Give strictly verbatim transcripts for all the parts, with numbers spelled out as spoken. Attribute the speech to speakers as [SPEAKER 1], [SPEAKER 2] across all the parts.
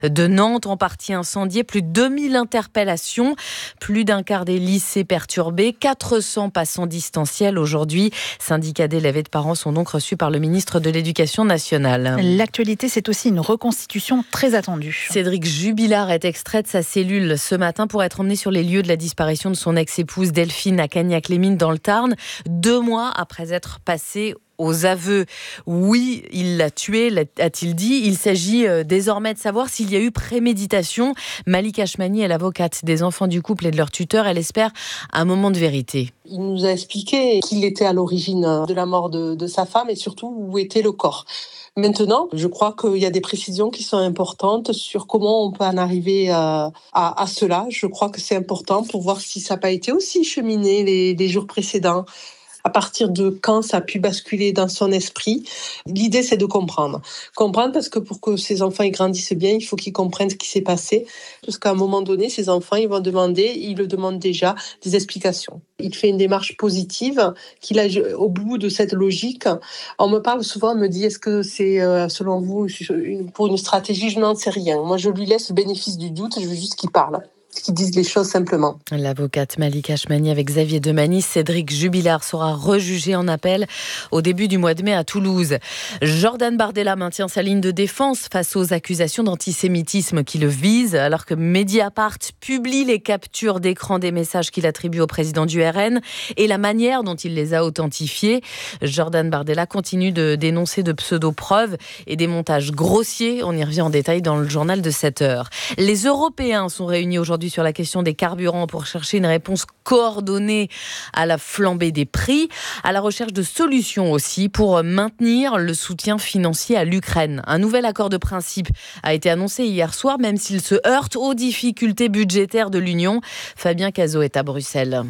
[SPEAKER 1] de Nantes en partie incendiée, plus de deux mille interpellations, plus d'un quart des lycées perturbés, quatre cents passants distanciels aujourd'hui. Syndicats d'élèves et de parents sont donc reçus par le ministre de l'Éducation nationale.
[SPEAKER 2] L'actualité, c'est aussi une reconstitution très attendue.
[SPEAKER 1] Cédric Jubilard est extrait de sa cellule ce matin pour être emmené sur les lieux de la disparition de son ex-épouse Delphine à Cagnac-les-Mines dans le Tarn, deux mois après être passé aux aveux. Oui, il l'a tué, a-t-il dit. Il s'agit désormais de savoir s'il y a eu préméditation. Malika Achmani est l'avocate des enfants du couple et de leur tuteur. Elle espère un moment de vérité.
[SPEAKER 3] Il nous a expliqué qu'il était à l'origine de la mort de, de sa femme et surtout où était le corps. Maintenant, je crois qu'il y a des précisions qui sont importantes sur comment on peut en arriver à, à, à cela. Je crois que c'est important pour voir si ça n'a pas été aussi cheminé les, les jours précédents. À partir de quand ça a pu basculer dans son esprit. L'idée, c'est de comprendre. Comprendre parce que pour que ces enfants ils grandissent bien, il faut qu'ils comprennent ce qui s'est passé. Parce qu'à un moment donné, ces enfants, ils vont demander, ils le demandent déjà, des explications. Il fait une démarche positive, qu'il a au bout de cette logique. On me parle souvent, on me dit, est-ce que c'est, selon vous, pour une stratégie? Je n'en sais rien. Moi, je lui laisse le bénéfice du doute, je veux juste qu'il parle. Qui disent les choses simplement.
[SPEAKER 1] L'avocate Malika Achmani avec Xavier Demanis. Cédric Jubilard sera rejugé en appel au début du mois de mai à Toulouse. Jordan Bardella maintient sa ligne de défense face aux accusations d'antisémitisme qui le visent, alors que Mediapart publie les captures d'écran des messages qu'il attribue au président du R N et la manière dont il les a authentifiés. Jordan Bardella continue de dénoncer de pseudo-preuves et des montages grossiers. On y revient en détail dans le journal de sept heures. Les Européens sont réunis aujourd'hui sur la question des carburants pour chercher une réponse coordonnée à la flambée des prix, à la recherche de solutions aussi pour maintenir le soutien financier à l'Ukraine. Un nouvel accord de principe a été annoncé hier soir, même s'il se heurte aux difficultés budgétaires de l'Union. Fabien Cazot est à Bruxelles.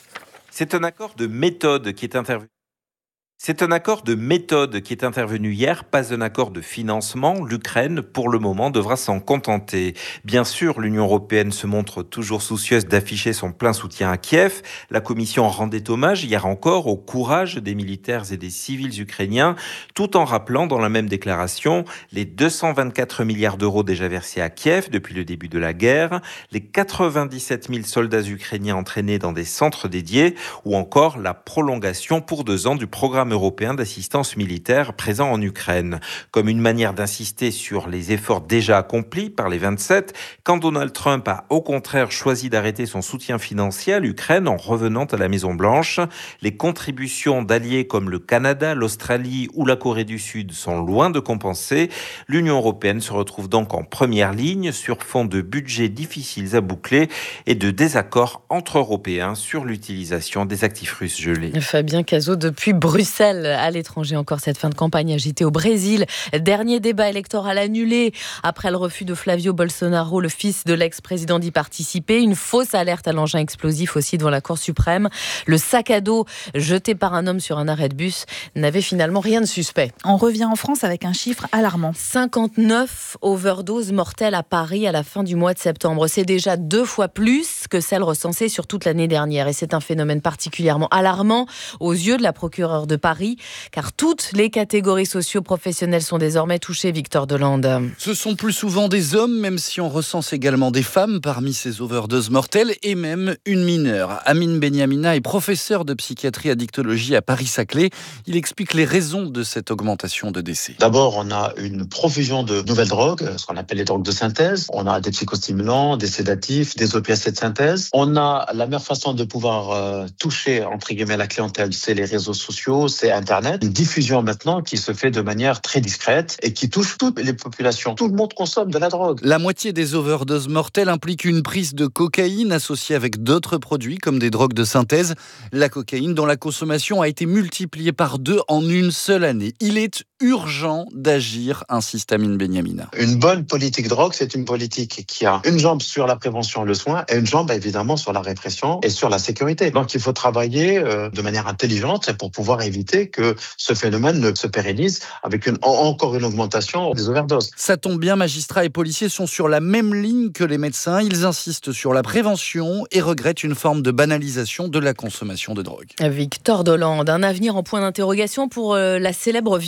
[SPEAKER 4] C'est un accord de méthode qui est intervenu. C'est un accord de méthode qui est intervenu hier, pas un accord de financement. L'Ukraine, pour le moment, devra s'en contenter. Bien sûr, l'Union européenne se montre toujours soucieuse d'afficher son plein soutien à Kiev. La Commission rendait hommage hier encore au courage des militaires et des civils ukrainiens, tout en rappelant dans la même déclaration les deux cent vingt-quatre milliards d'euros déjà versés à Kiev depuis le début de la guerre, les quatre-vingt-dix-sept mille soldats ukrainiens entraînés dans des centres dédiés, ou encore la prolongation pour deux ans du programme européen d'assistance militaire présent en Ukraine. Comme une manière d'insister sur les efforts déjà accomplis par les vingt-sept, quand Donald Trump a au contraire choisi d'arrêter son soutien financier à l'Ukraine en revenant à la Maison-Blanche, les contributions d'alliés comme le Canada, l'Australie ou la Corée du Sud sont loin de compenser. L'Union européenne se retrouve donc en première ligne sur fond de budgets difficiles à boucler et de désaccords entre Européens sur l'utilisation des actifs russes gelés.
[SPEAKER 1] Fabien Cazot depuis Bruxelles. À l'étranger encore cette fin de campagne agitée au Brésil. Dernier débat électoral annulé après le refus de Flavio Bolsonaro, le fils de l'ex-président, d'y participer. Une fausse alerte à l'engin explosif aussi devant la Cour suprême. Le sac à dos jeté par un homme sur un arrêt de bus n'avait finalement rien de suspect.
[SPEAKER 2] On revient en France avec un chiffre alarmant.
[SPEAKER 1] cinquante-neuf overdoses mortelles à Paris à la fin du mois de septembre. C'est déjà deux fois plus que celles recensées sur toute l'année dernière. Et c'est un phénomène particulièrement alarmant aux yeux de la procureure de Paris. Paris, car toutes les catégories socio-professionnelles sont désormais touchées, Victor Delande.
[SPEAKER 5] Ce sont plus souvent des hommes, même si on recense également des femmes parmi ces overdoses mortelles, et même une mineure. Amine Benyamina est professeur de psychiatrie addictologie à Paris-Saclay. Il explique les raisons de cette augmentation de décès.
[SPEAKER 6] D'abord, on a une profusion de nouvelles drogues, ce qu'on appelle les drogues de synthèse. On a des psychostimulants, des sédatifs, des opiacés de synthèse. On a la meilleure façon de pouvoir euh, toucher, entre guillemets, la clientèle, c'est les réseaux sociaux, c'est Internet. Une diffusion maintenant qui se fait de manière très discrète et qui touche toutes les populations. Tout le monde consomme de la drogue.
[SPEAKER 5] La moitié des overdoses mortelles implique une prise de cocaïne associée avec d'autres produits comme des drogues de synthèse. La cocaïne dont la consommation a été multipliée par deux en une seule année. Il est urgent d'agir, insiste Amine Benyamina.
[SPEAKER 6] Une bonne politique drogue, c'est une politique qui a une jambe sur la prévention et le soin et une jambe évidemment sur la répression et sur la sécurité. Donc il faut travailler euh, de manière intelligente pour pouvoir éviter que ce phénomène ne se pérennise avec une, encore une augmentation des overdoses.
[SPEAKER 5] Ça tombe bien, magistrats et policiers sont sur la même ligne que les médecins. Ils insistent sur la prévention et regrettent une forme de banalisation de la consommation de drogue.
[SPEAKER 1] Victor Delande, un avenir en point d'interrogation pour euh, la célèbre virgule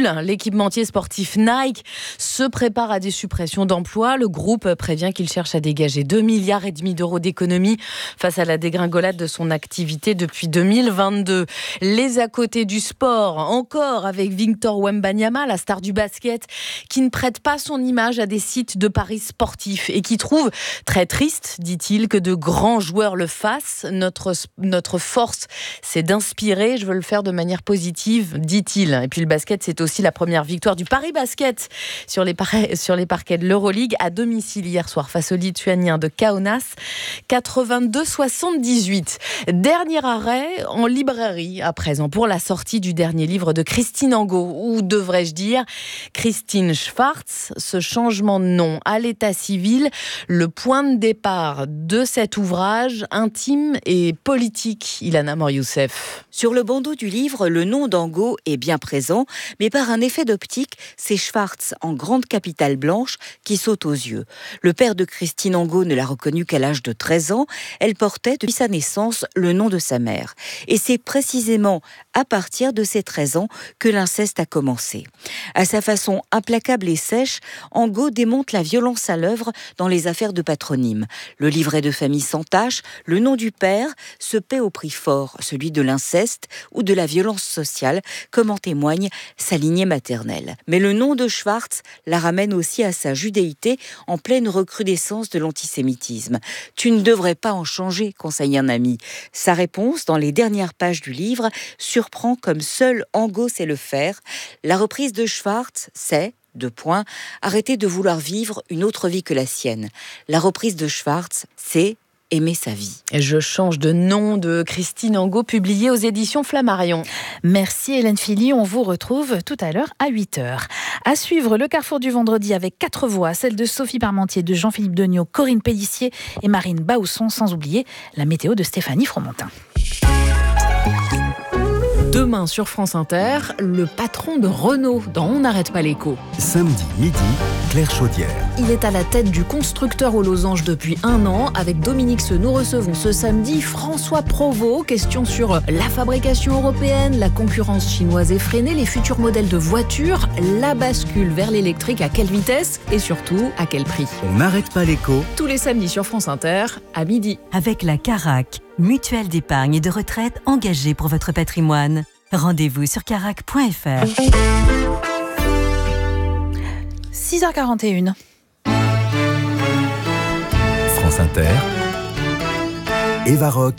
[SPEAKER 1] bascule. L'équipementier sportif Nike se prépare à des suppressions d'emplois. Le groupe prévient qu'il cherche à dégager deux milliards et demi d'euros d'économies face à la dégringolade de son activité depuis deux mille vingt-deux. Les à côté du sport, encore avec Victor Wembanyama, la star du basket, qui ne prête pas son image à des sites de paris sportifs et qui trouve très triste, dit-il, que de grands joueurs le fassent. Notre, notre force, c'est d'inspirer. Je veux le faire de manière positive, dit-il. Et puis le basket, c'est aussi la première victoire du Paris Basket sur les, par- sur les parquets de l'Euroleague à domicile hier soir face aux Lituaniens de Kaunas, quatre-vingt-deux soixante-dix-huit. Dernier arrêt en librairie à présent pour la sortie du dernier livre de Christine Angot, ou devrais-je dire Christine Schwarz. Ce changement de nom à l'état civil, le point de départ de cet ouvrage intime et politique. Ilana Mor-Youssef.
[SPEAKER 7] Sur le bandeau du livre, le nom d'Angot est bien présent, mais par un effet d'optique, c'est Schwarz en grande capitale blanche qui saute aux yeux. Le père de Christine Angot ne l'a reconnue qu'à l'âge de treize ans. Elle portait depuis sa naissance le nom de sa mère. Et c'est précisément à partir de ses treize ans que l'inceste a commencé. À sa façon implacable et sèche, Angot démonte la violence à l'œuvre dans les affaires de patronyme. Le livret de famille sans tache, le nom du père, se paie au prix fort, celui de l'inceste ou de la violence sociale, comme en témoigne sa lignée maternelle. Mais le nom de Schwarz la ramène aussi à sa judéité en pleine recrudescence de l'antisémitisme. « Tu ne devrais pas en changer », conseille un ami. Sa réponse, dans les dernières pages du livre, surprend comme seul Angot sait le faire. La reprise de Schwarz, c'est Deux points, arrêter de vouloir vivre une autre vie que la sienne. La reprise de Schwarz, c'est aimer sa vie.
[SPEAKER 1] Et je change de nom de Christine Angot, publié aux éditions Flammarion.
[SPEAKER 2] Merci Hélène Philly, on vous retrouve tout à l'heure à huit heures. À suivre le Carrefour du vendredi avec quatre voix, celle de Sophie Parmentier, de Jean-Philippe Degnaud, Corinne Pélissier et Marine Bausson, sans oublier la météo de Stéphanie Fromentin.
[SPEAKER 1] Demain sur France Inter, le patron de Renault dans On n'arrête pas l'écho.
[SPEAKER 8] Samedi midi, Claire Chaudière.
[SPEAKER 9] Il est à la tête du constructeur aux losanges depuis un an. Avec Dominique Seux, nous recevons ce samedi François Provost. Question sur la fabrication européenne, la concurrence chinoise effrénée, les futurs modèles de voitures, la bascule vers l'électrique, à quelle vitesse et surtout à quel prix.
[SPEAKER 8] On n'arrête pas l'écho.
[SPEAKER 9] Tous les samedis sur France Inter, à midi.
[SPEAKER 10] Avec la Carac, mutuelle d'épargne et de retraite engagée pour votre patrimoine. Rendez-vous sur carac point f r.
[SPEAKER 2] six heures quarante et une.
[SPEAKER 8] France Inter. Eva Rock.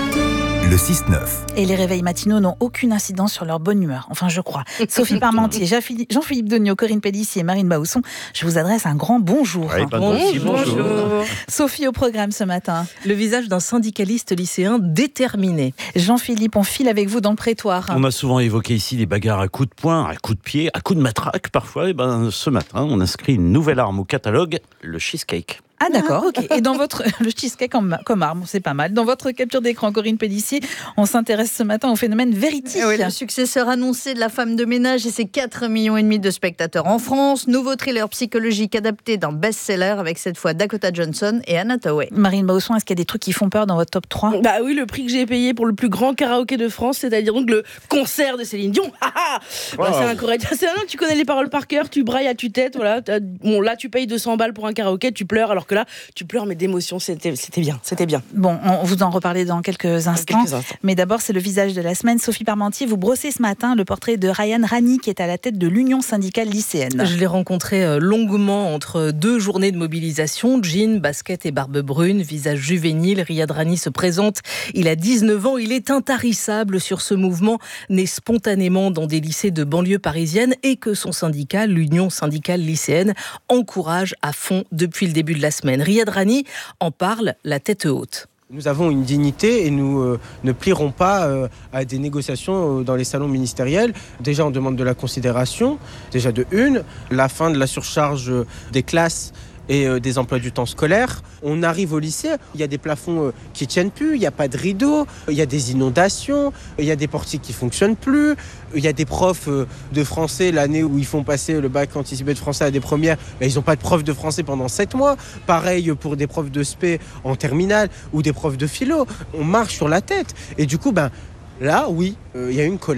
[SPEAKER 8] Le six neuf.
[SPEAKER 2] Et les réveils matinaux n'ont aucune incidence sur leur bonne humeur. Enfin, je crois. Sophie Parmentier, Jean-Philippe Degnaud, Corinne Pélissier et Marine Bausson, je vous adresse un grand bonjour.
[SPEAKER 11] Oui, bonjour.
[SPEAKER 2] bonjour. Sophie, au programme ce matin.
[SPEAKER 12] Le visage d'un syndicaliste lycéen déterminé.
[SPEAKER 2] Jean-Philippe, on file avec vous dans le prétoire.
[SPEAKER 11] On a souvent évoqué ici les bagarres à coups de poing, à coups de pied, à coups de matraque parfois. Et ben, ce matin, on inscrit une nouvelle arme au catalogue, le cheesecake.
[SPEAKER 2] Ah d'accord, ok. Et dans votre le cheesecake comme, comme arme, c'est pas mal. Dans votre capture d'écran, Corinne Pélissier, on s'intéresse ce matin au phénomène Verity.
[SPEAKER 13] Oui, le successeur annoncé de La Femme de ménage et ses quatre millions et demi de spectateurs en France. Nouveau thriller psychologique adapté d'un best-seller avec cette fois Dakota Johnson et Anna Thaoué.
[SPEAKER 2] Marine Bausson, est-ce qu'il y a des trucs qui font peur dans votre top trois ?
[SPEAKER 12] Bah oui, le prix que j'ai payé pour le plus grand karaoké de France, c'est-à-dire donc le concert de Céline Dion. Ah ah wow. Bah, c'est incorrect. C'est un tu connais les paroles par cœur, tu brailles à tue-tête, voilà. Bon, là tu payes deux cents balles pour un karaoké, tu pleures, alors que là tu pleures mais d'émotion, c'était, c'était bien, c'était bien.
[SPEAKER 2] Bon, on vous en reparler dans quelques instants,
[SPEAKER 12] quelques instants.
[SPEAKER 2] Mais d'abord c'est le visage de la semaine. Sophie Parmentier, vous brossez ce matin le portrait de Ryan Rani qui est à la tête de l'Union syndicale lycéenne.
[SPEAKER 12] Je l'ai rencontré longuement entre deux journées de mobilisation, jean, basket et barbe brune, visage juvénile. Riyad Rani se présente, il a dix-neuf ans, il est intarissable sur ce mouvement né spontanément dans des lycées de banlieue parisienne et que son syndicat, l'Union syndicale lycéenne, encourage à fond depuis le début de la semaine. Riyad Rani en parle la tête haute.
[SPEAKER 14] Nous avons une dignité et nous euh, ne plierons pas euh, à des négociations euh, dans les salons ministériels. Déjà, on demande de la considération, déjà de une, la fin de la surcharge euh, des classes et euh, des emplois du temps scolaire. On arrive au lycée, il y a des plafonds euh, qui ne tiennent plus, il n'y a pas de rideaux, il y a des inondations, il y a des portiques qui ne fonctionnent plus, il y a des profs euh, de français, l'année où ils font passer le bac anticipé de français à des premières, ben, ils n'ont pas de prof de français pendant sept mois. Pareil pour des profs de spé en terminale ou des profs de philo. On marche sur la tête. Et du coup, ben, là, oui, il euh, y a une colère.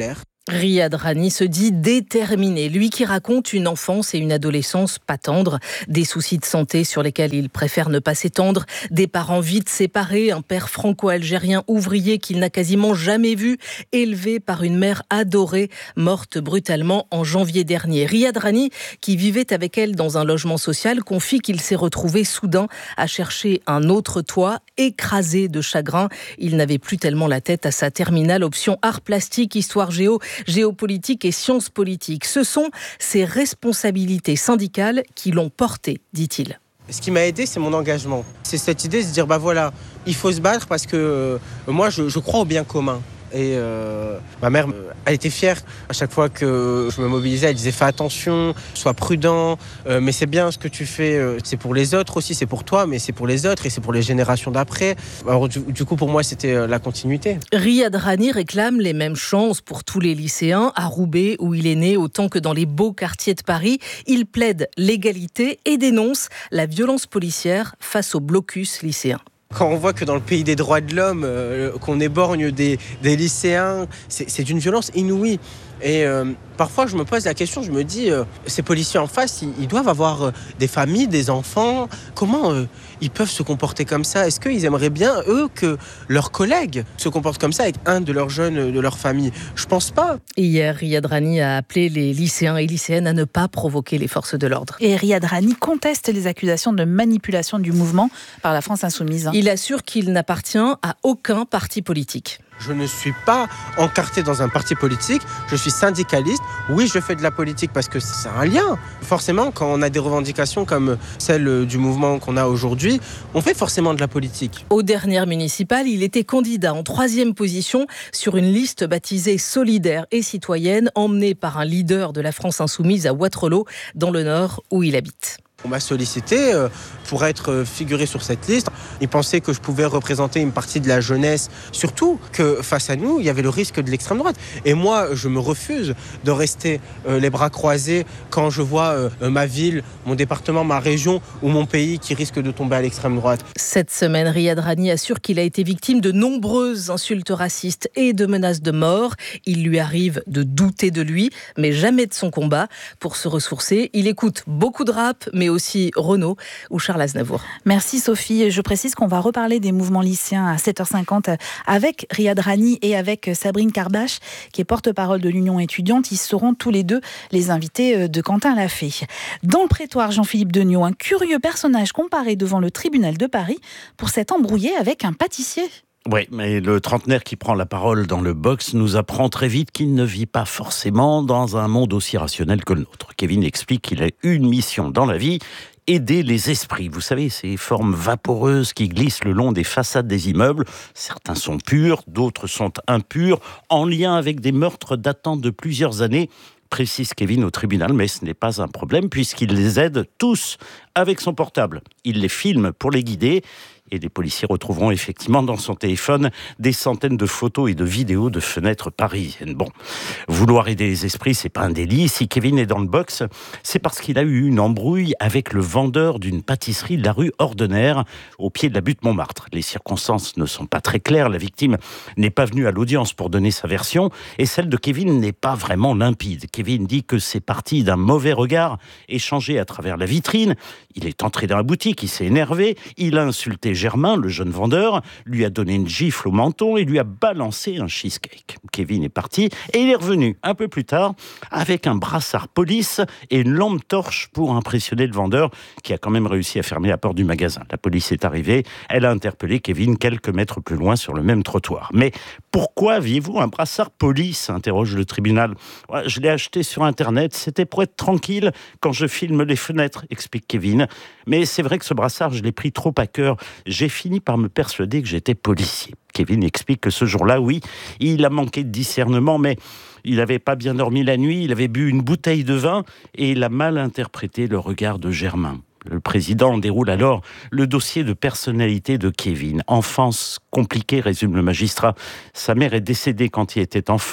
[SPEAKER 12] Riyad Rani se dit déterminé, lui qui raconte une enfance et une adolescence pas tendres, des soucis de santé sur lesquels il préfère ne pas s'étendre, des parents vite séparés, un père franco-algérien ouvrier qu'il n'a quasiment jamais vu, élevé par une mère adorée, morte brutalement en janvier dernier. Riyad Rani, qui vivait avec elle dans un logement social, confie qu'il s'est retrouvé soudain à chercher un autre toit, écrasé de chagrin. Il n'avait plus tellement la tête à sa terminale option art plastique, histoire géo, géopolitique et sciences politiques. Ce sont ses responsabilités syndicales qui l'ont porté, dit-il.
[SPEAKER 14] Ce qui m'a aidé, c'est mon engagement. C'est cette idée de se dire, bah voilà, il faut se battre parce que euh, moi, je, je crois au bien commun. Et euh, ma mère, elle était fière. À chaque fois que je me mobilisais, elle disait fais attention, sois prudent, euh, mais c'est bien ce que tu fais, euh, c'est pour les autres aussi, c'est pour toi, mais c'est pour les autres et c'est pour les générations d'après. Alors du, du coup, pour moi, c'était euh, la continuité.
[SPEAKER 12] Riyad Rani réclame les mêmes chances pour tous les lycéens, à Roubaix, où il est né, autant que dans les beaux quartiers de Paris. Il plaide l'égalité et dénonce la violence policière face au blocus lycéen.
[SPEAKER 14] Quand on voit que dans le pays des droits de l'homme, euh, qu'on éborgne des, des lycéens, c'est, c'est d'une violence inouïe. Et euh, parfois, je me pose la question, je me dis, euh, ces policiers en face, ils, ils doivent avoir euh, des familles, des enfants. Comment euh, ils peuvent se comporter comme ça ? Est-ce qu'ils aimeraient bien, eux, que leurs collègues se comportent comme ça avec un de leurs jeunes de leur famille ? Je pense pas.
[SPEAKER 12] Hier, Riyad Rani a appelé les lycéens et lycéennes à ne pas provoquer les forces de l'ordre.
[SPEAKER 2] Et Riyad Rani conteste les accusations de manipulation du mouvement par la France Insoumise.
[SPEAKER 12] Il assure qu'il n'appartient à aucun parti politique.
[SPEAKER 14] Je ne suis pas encarté dans un parti politique, je suis syndicaliste. Oui, je fais de la politique parce que c'est un lien. Forcément, quand on a des revendications comme celle du mouvement qu'on a aujourd'hui, on fait forcément de la politique.
[SPEAKER 12] Aux dernières municipales, il était candidat en troisième position sur une liste baptisée Solidaire et Citoyenne, emmenée par un leader de la France Insoumise à Wattrelos, dans le Nord, où il habite.
[SPEAKER 14] On m'a sollicité pour être figuré sur cette liste. Ils pensaient que je pouvais représenter une partie de la jeunesse. Surtout que face à nous, il y avait le risque de l'extrême droite. Et moi, je me refuse de rester les bras croisés quand je vois ma ville, mon département, ma région ou mon pays qui risque de tomber à l'extrême droite.
[SPEAKER 12] Cette semaine, Riyad Rani assure qu'il a été victime de nombreuses insultes racistes et de menaces de mort. Il lui arrive de douter de lui, mais jamais de son combat. Pour se ressourcer, il écoute beaucoup de rap, mais aussi Renaud ou Charles Aznavour.
[SPEAKER 2] Merci Sophie. Je précise qu'on va reparler des mouvements lycéens à sept heures cinquante avec Riyad Rani et avec Sabrine Karbache, qui est porte-parole de l'Union étudiante. Ils seront tous les deux les invités de Quentin Lafay. Dans le prétoire, Jean-Philippe Degnaud, un curieux personnage comparé devant le tribunal de Paris pour s'être embrouillé avec un pâtissier.
[SPEAKER 11] Oui, mais le trentenaire qui prend la parole dans le box nous apprend très vite qu'il ne vit pas forcément dans un monde aussi rationnel que le nôtre. Kevin explique qu'il a une mission dans la vie, aider les esprits. Vous savez, ces formes vaporeuses qui glissent le long des façades des immeubles. Certains sont purs, d'autres sont impurs, en lien avec des meurtres datant de plusieurs années, précise Kevin au tribunal, mais ce n'est pas un problème puisqu'il les aide tous avec son portable. Il les filme pour les guider. Et les policiers retrouveront effectivement dans son téléphone des centaines de photos et de vidéos de fenêtres parisiennes. Bon, vouloir aider les esprits, c'est pas un délit. Si Kevin est dans le box, c'est parce qu'il a eu une embrouille avec le vendeur d'une pâtisserie de la rue Ordener, au pied de la butte Montmartre. Les circonstances ne sont pas très claires. La victime n'est pas venue à l'audience pour donner sa version, et celle de Kevin n'est pas vraiment limpide. Kevin dit que c'est parti d'un mauvais regard échangé à travers la vitrine. Il est entré dans la boutique, il s'est énervé, il a insulté Germain, le jeune vendeur, lui a donné une gifle au menton et lui a balancé un cheesecake. Kevin est parti et il est revenu un peu plus tard avec un brassard police et une lampe torche pour impressionner le vendeur qui a quand même réussi à fermer la porte du magasin. La police est arrivée, elle a interpellé Kevin quelques mètres plus loin sur le même trottoir. Mais pourquoi aviez-vous un brassard police ? Interroge le tribunal. Ouais, je l'ai acheté sur Internet, c'était pour être tranquille quand je filme les fenêtres, explique Kevin. Mais c'est vrai que ce brassard, je l'ai pris trop à cœur. J'ai fini par me persuader que j'étais policier. Kevin explique que ce jour-là, oui, il a manqué de discernement, mais il n'avait pas bien dormi la nuit, il avait bu une bouteille de vin et il a mal interprété le regard de Germain. Le président déroule alors le dossier de personnalité de Kevin. Enfance compliquée, résume le magistrat. Sa mère est décédée quand il était enfant,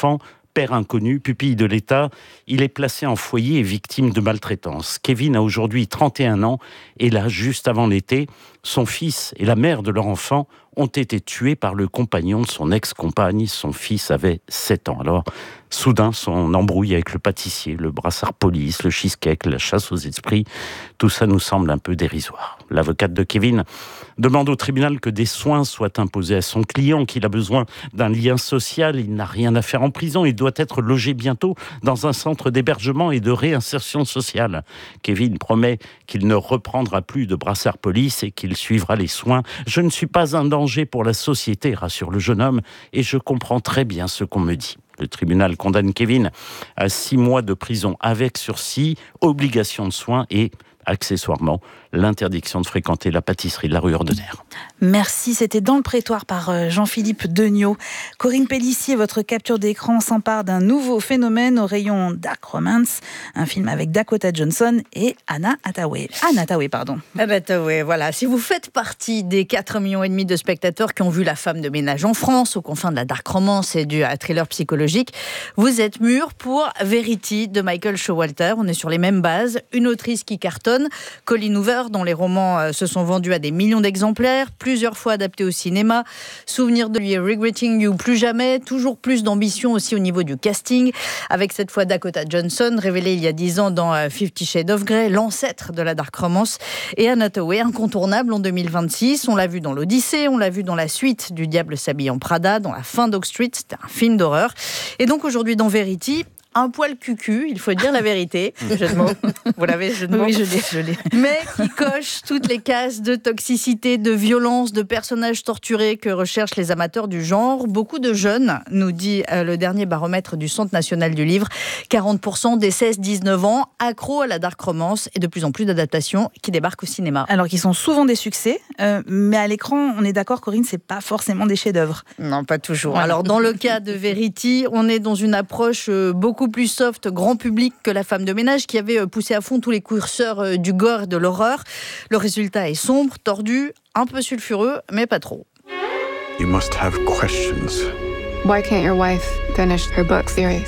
[SPEAKER 11] Père inconnu, pupille de l'État, il est placé en foyer et victime de maltraitance. Kevin a aujourd'hui trente et un ans et là, juste avant l'été, son fils et la mère de leur enfant ont été tués par le compagnon de son ex-compagne. Son fils avait sept ans. Alors, soudain, son embrouille avec le pâtissier, le brassard police, le cheesecake, la chasse aux esprits, tout ça nous semble un peu dérisoire. L'avocate de Kevin demande au tribunal que des soins soient imposés à son client, qu'il a besoin d'un lien social, il n'a rien à faire en prison, il doit être logé bientôt dans un centre d'hébergement et de réinsertion sociale. Kevin promet qu'il ne reprendra plus de brassard police et qu'il suivra les soins. Je ne suis pas un danger pour la société, rassure le jeune homme, et je comprends très bien ce qu'on me dit. Le tribunal condamne Kevin à six mois de prison avec sursis, obligation de soins et, accessoirement, l'interdiction de fréquenter la pâtisserie de la rue Ordener.
[SPEAKER 2] Merci, c'était dans le prétoire par Jean-Philippe Degnaud. Corinne Pélissier, votre capture d'écran s'empare d'un nouveau phénomène au rayon Dark Romance, un film avec Dakota Johnson et Anna Hathaway. Anna Hathaway, pardon.
[SPEAKER 13] Anna Hathaway, voilà. Si vous faites partie des quatre millions et demi de spectateurs qui ont vu La femme de ménage en France, aux confins de la Dark Romance et du thriller psychologique, vous êtes mûrs pour Verity de Michael Showalter. On est sur les mêmes bases. Une autrice qui cartonne, Colleen Hoover, dont les romans se sont vendus à des millions d'exemplaires, plusieurs fois adaptés au cinéma. Souvenir de lui et Regretting You plus jamais, toujours plus d'ambition aussi au niveau du casting, avec cette fois Dakota Johnson, révélée il y a dix ans dans Fifty Shades of Grey, l'ancêtre de la Dark Romance, et Anna Hathaway, incontournable en deux mille vingt-six. On l'a vu dans l'Odyssée, on l'a vu dans la suite du Diable s'habille en Prada, dans la fin d'Oak Street, c'était un film d'horreur. Et donc aujourd'hui dans Verity, un poil cucu, il faut dire la vérité. Jeu de mots. Vous l'avez, jeu de mots ?
[SPEAKER 2] Oui, je l'ai, je l'ai.
[SPEAKER 13] Mais qui coche toutes les cases de toxicité, de violence, de personnages torturés que recherchent les amateurs du genre. Beaucoup de jeunes, nous dit le dernier baromètre du Centre national du livre, quarante pour cent des seize dix-neuf ans, accros à la dark romance et de plus en plus d'adaptations qui débarquent au cinéma.
[SPEAKER 2] Alors qu'ils sont souvent des succès, euh, mais à l'écran, on est d'accord, Corinne, c'est pas forcément des chefs-d'œuvre.
[SPEAKER 13] Non, pas toujours.
[SPEAKER 2] Voilà.
[SPEAKER 13] Alors dans le cas de Verity, on est dans une approche beaucoup plus soft, grand public que La femme de ménage, qui avait poussé à fond tous les curseurs du gore et de l'horreur. Le résultat est sombre, tordu, un peu sulfureux, mais pas trop.
[SPEAKER 15] You must have questions.
[SPEAKER 16] Why can't your wife finish her book series?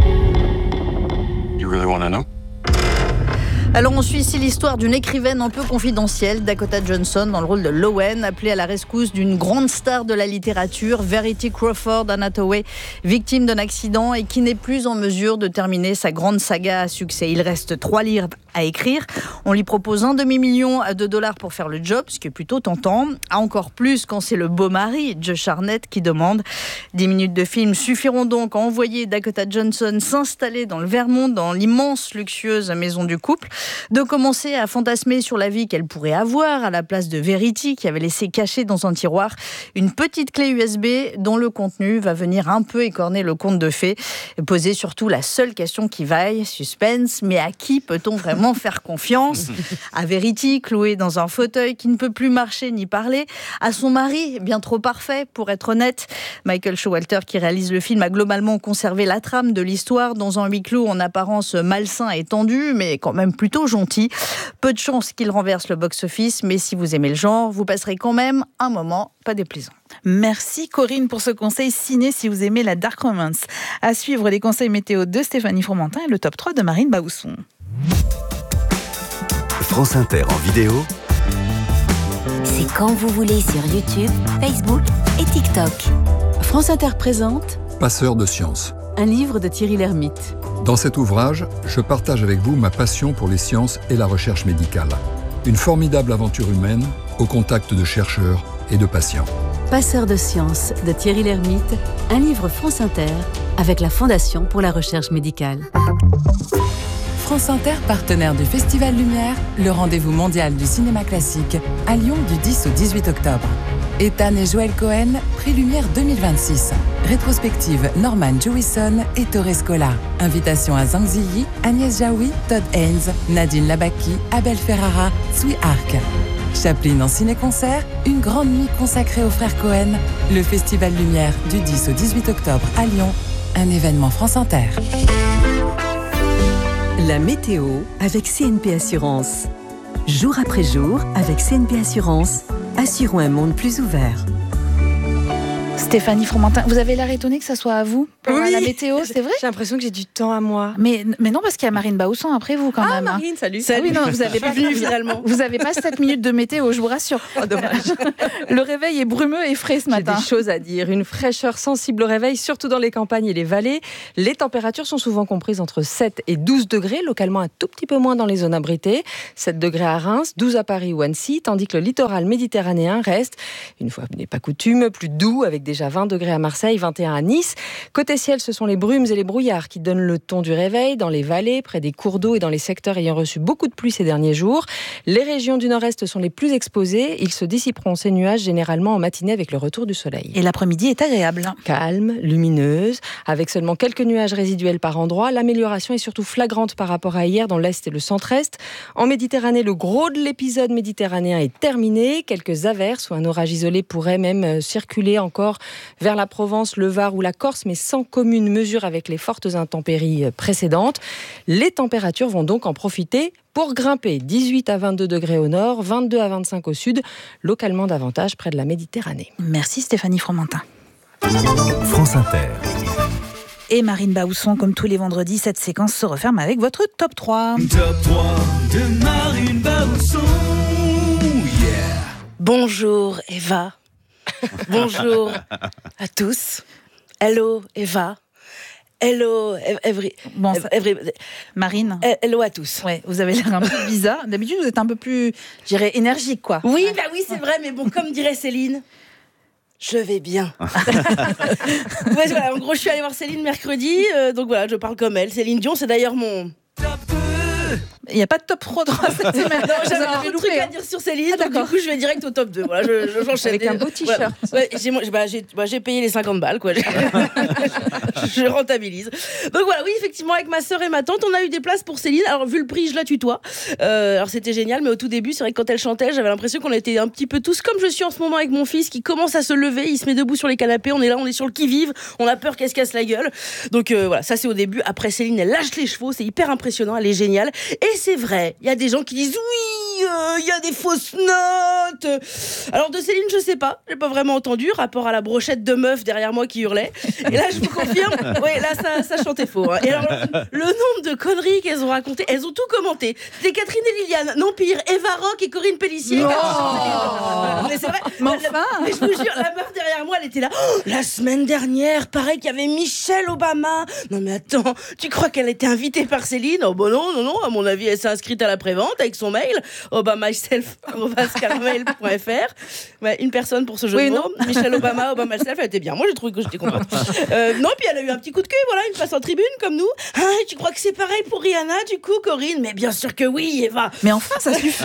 [SPEAKER 15] You really want to know?
[SPEAKER 13] Alors on suit ici l'histoire d'une écrivaine un peu confidentielle, Dakota Johnson, dans le rôle de Lowen, appelée à la rescousse d'une grande star de la littérature, Verity Crawford, Anna Hathaway, victime d'un accident et qui n'est plus en mesure de terminer sa grande saga à succès. Il reste trois livres à écrire. On lui propose un demi-million de dollars pour faire le job, ce qui est plutôt tentant. Encore plus quand c'est le beau mari, Josh Hartnett, qui demande. Dix minutes de film suffiront donc à envoyer Dakota Johnson s'installer dans le Vermont, dans l'immense luxueuse maison du couple, de commencer à fantasmer sur la vie qu'elle pourrait avoir à la place de Verity, qui avait laissé cacher dans un tiroir une petite clé U S B dont le contenu va venir un peu écorner le conte de fées, poser surtout la seule question qui vaille, suspense, mais à qui peut-on vraiment faire confiance? À Verity, clouée dans un fauteuil qui ne peut plus marcher ni parler, à son mari, bien trop parfait pour être honnête. Michael Showalter, qui réalise le film, a globalement conservé la trame de l'histoire dans un huis clos en apparence malsain et tendu, mais quand même plutôt gentil. Peu de chance qu'il renverse le box-office, mais si vous aimez le genre, vous passerez quand même un moment pas déplaisant.
[SPEAKER 2] Merci Corinne pour ce conseil ciné si vous aimez la dark romance. À suivre les conseils météo de Stéphanie Fromentin et le top trois de Marine Baousson.
[SPEAKER 8] France Inter en vidéo.
[SPEAKER 17] C'est quand vous voulez sur YouTube, Facebook et TikTok.
[SPEAKER 18] France Inter présente
[SPEAKER 19] Passeur de sciences.
[SPEAKER 18] Un livre de Thierry Lhermitte.
[SPEAKER 19] Dans cet ouvrage, je partage avec vous ma passion pour les sciences et la recherche médicale. Une formidable aventure humaine au contact de chercheurs et de patients.
[SPEAKER 18] Passeur de sciences de Thierry Lhermitte, un livre France Inter avec la Fondation pour la recherche médicale.
[SPEAKER 20] France Inter, partenaire du Festival Lumière, le rendez-vous mondial du cinéma classique, à Lyon du dix au dix-huit octobre. Ethan et Joël Cohen, prix Lumière deux mille vingt-six. Rétrospective Norman Jewison et Torres Scola. Invitation à Zhang Ziyi, Agnès Jaoui, Todd Haynes, Nadine Labaki, Abel Ferrara, Sui Arc. Chaplin en ciné-concert, une grande nuit consacrée aux frères Cohen. Le Festival Lumière du dix au dix-huit octobre à Lyon. Un événement France Inter.
[SPEAKER 10] La météo avec C N P Assurance. Jour après jour, avec C N P Assurance, assurons un monde plus ouvert.
[SPEAKER 2] Stéphanie Fromentin, vous avez l'air étonnée que ça soit à vous pour
[SPEAKER 21] oui.
[SPEAKER 2] la météo, c'est vrai?
[SPEAKER 21] J'ai l'impression que j'ai du temps à moi.
[SPEAKER 2] Mais, mais non, parce qu'il y a Marine Baousson après vous quand
[SPEAKER 21] ah,
[SPEAKER 2] même.
[SPEAKER 21] Marine, salut.
[SPEAKER 2] Ah oui, non, vous avez pas
[SPEAKER 21] venue finalement.
[SPEAKER 2] Vous n'avez pas sept minutes de météo, je vous rassure.
[SPEAKER 21] Oh, dommage.
[SPEAKER 2] Le réveil est brumeux et frais ce matin.
[SPEAKER 21] J'ai des choses à dire. Une fraîcheur sensible au réveil, surtout dans les campagnes et les vallées. Les températures sont souvent comprises entre sept et douze degrés, localement un tout petit peu moins dans les zones abritées. sept degrés à Reims, douze à Paris ou Annecy, tandis que le littoral méditerranéen reste, une fois n'est pas coutume, plus doux, avec déjà vingt degrés à Marseille, vingt et un à Nice. Côté ciel, ce sont les brumes et les brouillards qui donnent le ton du réveil dans les vallées, près des cours d'eau et dans les secteurs ayant reçu beaucoup de pluie ces derniers jours. Les régions du nord-est sont les plus exposées. Ils se dissiperont ces nuages généralement en matinée avec le retour du soleil.
[SPEAKER 2] Et l'après-midi est agréable.
[SPEAKER 21] Calme, lumineuse, avec seulement quelques nuages résiduels par endroit. L'amélioration est surtout flagrante par rapport à hier dans l'est et le centre-est. En Méditerranée, le gros de l'épisode méditerranéen est terminé. Quelques averses ou un orage isolé pourraient même circuler encore vers la Provence, le Var ou la Corse, mais sans commune mesure avec les fortes intempéries précédentes. Les températures vont donc en profiter pour grimper. dix-huit à vingt-deux degrés au nord, vingt-deux à vingt-cinq au sud, localement davantage près de la Méditerranée.
[SPEAKER 2] Merci Stéphanie Fromentin.
[SPEAKER 8] France Inter.
[SPEAKER 2] Et Marine Baousson, comme tous les vendredis, cette séquence se referme avec votre top trois.
[SPEAKER 22] Top trois de Marine Baousson. Yeah.
[SPEAKER 23] Bonjour Eva. Bonjour à tous. Hello Eva. Hello every...
[SPEAKER 2] bon, every... Marine.
[SPEAKER 23] Hello à tous.
[SPEAKER 2] Ouais, vous avez l'air un peu bizarre. D'habitude, vous êtes un peu plus, je dirais, énergique, quoi.
[SPEAKER 23] Oui, bah oui, c'est vrai, mais bon, comme dirait Céline, je vais bien. Ouais, voilà, en gros, je suis allée voir Céline mercredi, euh, donc voilà, je parle comme elle. Céline Dion, c'est d'ailleurs mon...
[SPEAKER 2] Il n'y a pas de top trois cette semaine.
[SPEAKER 23] Non, j'avais un autre truc à dire sur Céline, ah, donc du coup je vais direct au top deux. Voilà, je, je, j'enchaîne.
[SPEAKER 21] Avec un beau t-shirt.
[SPEAKER 23] Voilà. Ouais, j'ai, bah, j'ai, bah, j'ai payé les cinquante balles, quoi. Je rentabilise. Donc voilà, oui, effectivement, avec ma sœur et ma tante, on a eu des places pour Céline. Alors, vu le prix, je la tutoie. Euh, alors, c'était génial, mais au tout début, c'est vrai que quand elle chantait, j'avais l'impression qu'on était un petit peu tous comme je suis en ce moment avec mon fils qui commence à se lever, il se met debout sur les canapés, on est là, on est sur le qui-vive, on a peur qu'elle se casse la gueule. Donc euh, voilà, ça c'est au début. Après, Céline, elle lâche les chevaux, c'est hyper impressionnant, elle est géniale. Et c'est vrai, il y a des gens qui disent oui, il euh, y a des fausses notes. Alors de Céline, je sais pas, j'ai pas vraiment entendu, rapport à la brochette de meufs derrière moi qui hurlait. Et là, je vous confirme, ouais, là ça, ça chantait faux. Hein. Et alors le nombre de conneries qu'elles ont racontées, elles ont tout commenté. C'était Catherine et Liliane, non pire, Eva Rock et Corinne Pellissier.
[SPEAKER 2] Non.
[SPEAKER 23] Mais c'est vrai.
[SPEAKER 2] Mais enfin.
[SPEAKER 23] Mais je vous jure, la meuf derrière moi, elle était là. Oh, la semaine dernière, pareil qu'il y avait Michelle Obama. Non mais attends, tu crois qu'elle était invitée par Céline? Oh bon non, non, non. À mon avis, elle s'est inscrite à la prévente avec son mail obamamyself arobase carmail point f r. Ouais, une personne pour ce jeu oui, de mots. Michelle Obama, Obama myself, elle était bien. Moi, j'ai trouvé que j'étais contente. Euh, non, puis elle a eu un petit coup de cul, voilà, une place en tribune comme nous. Ah, tu crois que c'est pareil pour Rihanna, du coup, Corinne? Mais bien sûr que oui, Eva.
[SPEAKER 2] Mais enfin, ça suffit.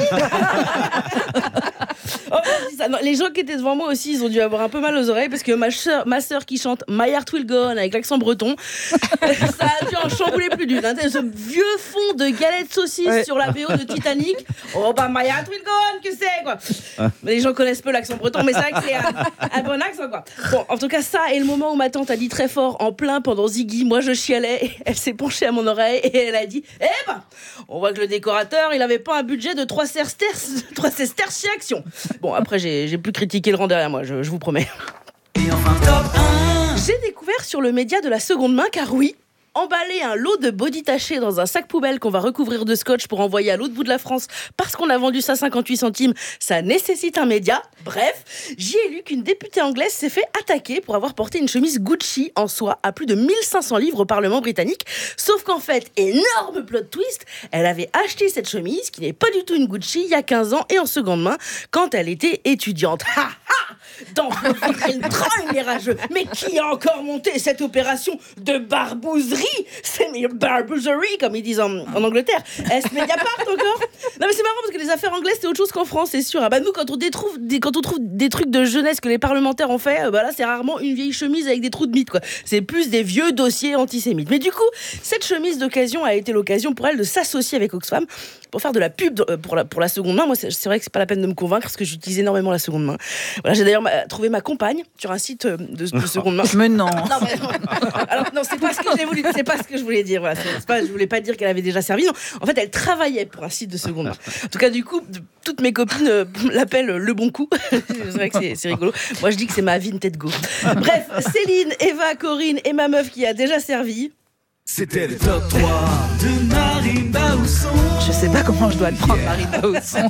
[SPEAKER 23] Oh, ça. Non, les gens qui étaient devant moi aussi, ils ont dû avoir un peu mal aux oreilles parce que ma sœur, ma sœur qui chante My Heart Will Go On avec l'accent breton, ça a dû en chambouler plus d'une. Hein. Ce vieux fond de galettes saucisses ouais. sur la V O de Titanic. Oh bah My Heart Will Go On, que c'est quoi. Ah. Les gens connaissent peu l'accent breton, mais c'est vrai que c'est un, un bon accent quoi. Bon, en tout cas, ça et le moment où ma tante a dit très fort en plein pendant Ziggy, moi je chialais, elle s'est penchée à mon oreille et elle a dit eh ben, on voit que le décorateur, il avait pas un budget de trois sesterces, trois sesterces chez Action. Bon, après, j'ai, j'ai plus critiqué le rang derrière moi, je, je vous promets.
[SPEAKER 22] Et enfin, top un.
[SPEAKER 23] J'ai découvert sur le média de la seconde main, car oui, emballer un lot de body taché dans un sac poubelle qu'on va recouvrir de scotch pour envoyer à l'autre bout de la France parce qu'on a vendu ça cinquante-huit centimes, ça nécessite un média. Bref, j'y ai lu qu'une députée anglaise s'est fait attaquer pour avoir porté une chemise Gucci en soie à plus de mille cinq cents livres au Parlement britannique. Sauf qu'en fait, énorme plot twist, elle avait acheté cette chemise, qui n'est pas du tout une Gucci, il y a quinze ans et en seconde main, quand elle était étudiante. Ha ha! Dans une trogne les rageux. Mais qui a encore monté cette opération de barbouzerie? C'est barbouzerie, comme ils disent en, en Angleterre. Est-ce Mediapart encore? Non mais c'est marrant parce que les affaires anglaises c'est autre chose qu'en France, c'est sûr. Ah bah nous quand on détrouve des, quand on trouve des trucs de jeunesse que les parlementaires ont fait, bah là c'est rarement une vieille chemise avec des trous de mythe quoi. C'est plus des vieux dossiers antisémites. Mais du coup, cette chemise d'occasion a été l'occasion pour elle de s'associer avec Oxfam pour faire de la pub pour la, pour la seconde main. Moi c'est, c'est vrai que c'est pas la peine de me convaincre parce que j'utilise énormément la seconde main. Voilà, j'ai d'ailleurs a trouvé ma compagne sur un site de, de seconde main.
[SPEAKER 2] Mais non.
[SPEAKER 23] non, mais, alors non, c'est pas ce que j'ai voulu, c'est pas ce que je voulais dire. Voilà, c'est, c'est pas, je voulais pas dire qu'elle avait déjà servi. Non, en fait, elle travaillait pour un site de seconde main. En tout cas, du coup, toutes mes copines euh, l'appellent le bon coup. C'est vrai que c'est, c'est rigolo. Moi, je dis que c'est ma Vinted Go. Bref, Céline, Eva, Corinne et ma meuf qui a déjà servi.
[SPEAKER 22] C'était le top trois de Marine Baousson.
[SPEAKER 2] Je sais pas comment je dois le prendre, Marine Baousson.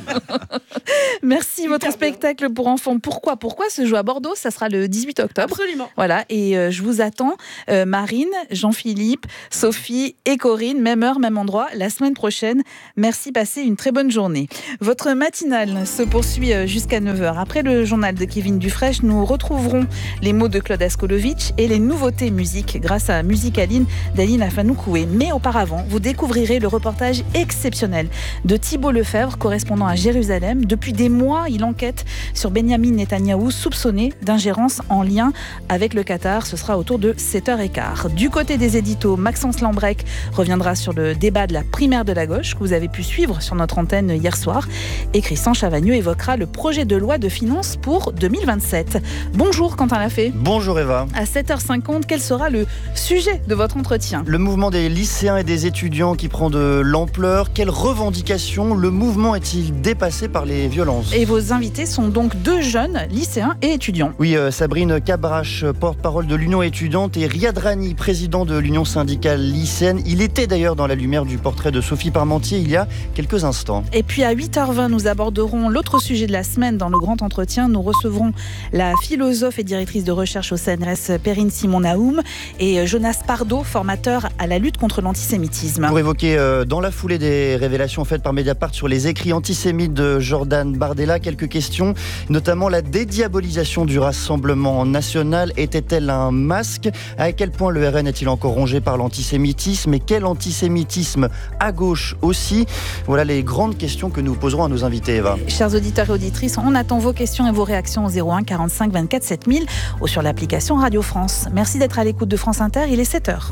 [SPEAKER 2] Merci, votre spectacle pour enfants. Pourquoi Pourquoi se joue à Bordeaux? Ça sera le dix-huit octobre.
[SPEAKER 23] Absolument.
[SPEAKER 2] Voilà, et euh, je vous attends, euh, Marine, Jean-Philippe, Sophie et Corinne, même heure, même endroit, la semaine prochaine. Merci, passez une très bonne journée. Votre matinale se poursuit euh, jusqu'à neuf heures. Après le journal de Kevin Dufresne, nous retrouverons les mots de Claude Askolovitch et les nouveautés musique grâce à Musicaline d'Aline Afanoukoé. Mais auparavant, vous découvrirez le reportage exceptionnel de Thibault Lefebvre, correspondant à Jérusalem. Depuis des mois, il enquête sur Benyamin Netanyahou, soupçonné d'ingérence en lien avec le Qatar. Ce sera autour de sept heures quinze. Du côté des éditos, Maxence Lambrec reviendra sur le débat de la primaire de la gauche que vous avez pu suivre sur notre antenne hier soir. Et Christian Chavagneux évoquera le projet de loi de finances pour deux mille vingt-sept. Bonjour Quentin Lafay.
[SPEAKER 3] Bonjour Eva.
[SPEAKER 2] À sept heures cinquante, quel sera le sujet de votre entretien?
[SPEAKER 3] Le mouvement des lycéens et des étudiants qui prend de l'ampleur. Quelles revendications le mouvement est-il dépassé par les violences?
[SPEAKER 2] Et vos invités sont donc deux jeunes lycéens et étudiants.
[SPEAKER 3] Oui, euh, Sabrine Cabrache, porte-parole de l'Union étudiante, et Riyad Rani, président de l'Union syndicale lycéenne. Il était d'ailleurs dans la lumière du portrait de Sophie Parmentier il y a quelques instants.
[SPEAKER 2] Et puis à huit heures vingt, nous aborderons l'autre sujet de la semaine dans le grand entretien. Nous recevrons la philosophe et directrice de recherche au C N R S, Perrine Simon-Naoum, et Jonas Pardo, formateur à la lutte contre l'antisémitisme.
[SPEAKER 3] Pour évoquer euh, dans la foulée des révélations faites par Mediapart sur les écrits antisémites de Jordan Bardella, quelques questions, notamment la dédiabolisation du Rassemblement national. Était-elle un masque? À quel point le R N est-il encore rongé par l'antisémitisme? Et quel antisémitisme à gauche aussi? Voilà les grandes questions que nous poserons à nos invités, Eva.
[SPEAKER 2] Chers auditeurs et auditrices, on attend vos questions et vos réactions au zéro un quarante-cinq vingt-quatre sept mille ou sur l'application Radio France. Merci d'être à l'écoute de France Inter, il est sept heures.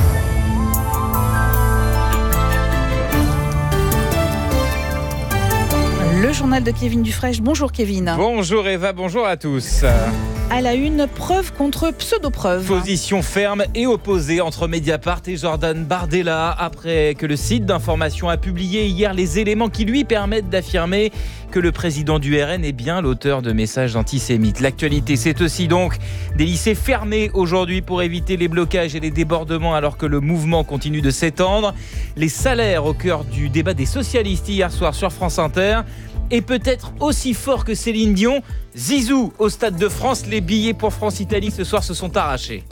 [SPEAKER 2] Le journal de Kevin Dufresne. Bonjour Kevin.
[SPEAKER 4] Bonjour Eva, bonjour à tous.
[SPEAKER 2] À la une, preuve contre pseudo-preuve.
[SPEAKER 4] Position ferme et opposée entre Mediapart et Jordan Bardella après que le site d'information a publié hier les éléments qui lui permettent d'affirmer que le président du R N est bien l'auteur de messages antisémites. L'actualité, c'est aussi donc des lycées fermés aujourd'hui pour éviter les blocages et les débordements alors que le mouvement continue de s'étendre. Les salaires au cœur du débat des socialistes hier soir sur France Inter. Et peut-être aussi fort que Céline Dion, Zizou au Stade de France. Les billets pour France-Italie ce soir se sont arrachés.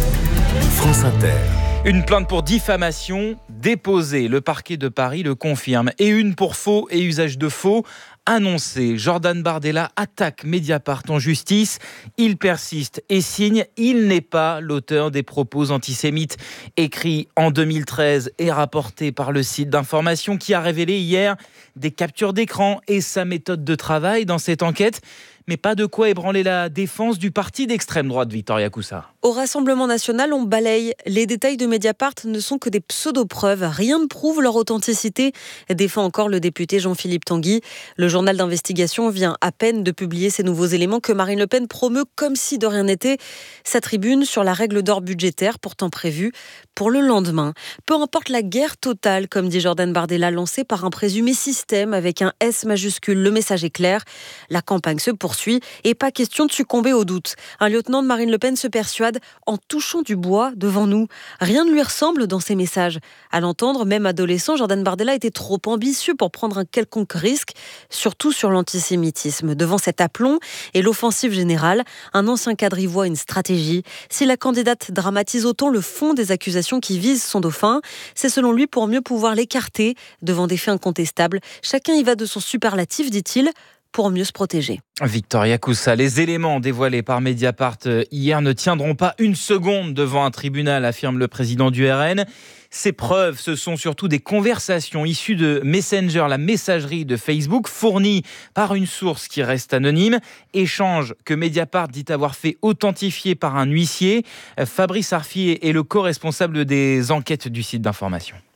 [SPEAKER 8] France Inter.
[SPEAKER 4] Une plainte pour diffamation déposée, le parquet de Paris le confirme. Et une pour faux et usage de faux annoncée. Jordan Bardella attaque Mediapart en justice. Il persiste et signe. Il n'est pas l'auteur des propos antisémites écrits en deux mille treize et rapportés par le site d'information qui a révélé hier des captures d'écran et sa méthode de travail dans cette enquête. Mais pas de quoi ébranler la défense du parti d'extrême droite, Victoria Coussa.
[SPEAKER 6] Au Rassemblement national, on balaye. Les détails de Mediapart ne sont que des pseudo-preuves. Rien ne prouve leur authenticité, défend encore le député Jean-Philippe Tanguy. Le journal d'investigation vient à peine de publier ces nouveaux éléments que Marine Le Pen promeut comme si de rien n'était. Sa tribune sur la règle d'or budgétaire, pourtant prévue pour le lendemain. Peu importe la guerre totale, comme dit Jordan Bardella, lancée par un présumé système avec un S majuscule. Le message est clair. La campagne se poursuit et pas question de succomber au doute. Un lieutenant de Marine Le Pen se persuade en touchant du bois devant nous. Rien ne lui ressemble dans ses messages. À l'entendre, même adolescent, Jordan Bardella était trop ambitieux pour prendre un quelconque risque, surtout sur l'antisémitisme. Devant cet aplomb et l'offensive générale, un ancien cadre y voit une stratégie. Si la candidate dramatise autant le fond des accusations qui visent son dauphin, c'est selon lui pour mieux pouvoir l'écarter devant des faits incontestables. Chacun y va de son superlatif, dit-il, pour mieux se protéger.
[SPEAKER 4] Victoria Coussa, les éléments dévoilés par Mediapart hier ne tiendront pas une seconde devant un tribunal, affirme le président du R N. Ces preuves, ce sont surtout des conversations issues de Messenger, la messagerie de Facebook, fournies par une source qui reste anonyme. Échange que Mediapart dit avoir fait authentifier par un huissier. Fabrice Arfier est le co-responsable des enquêtes du site d'information.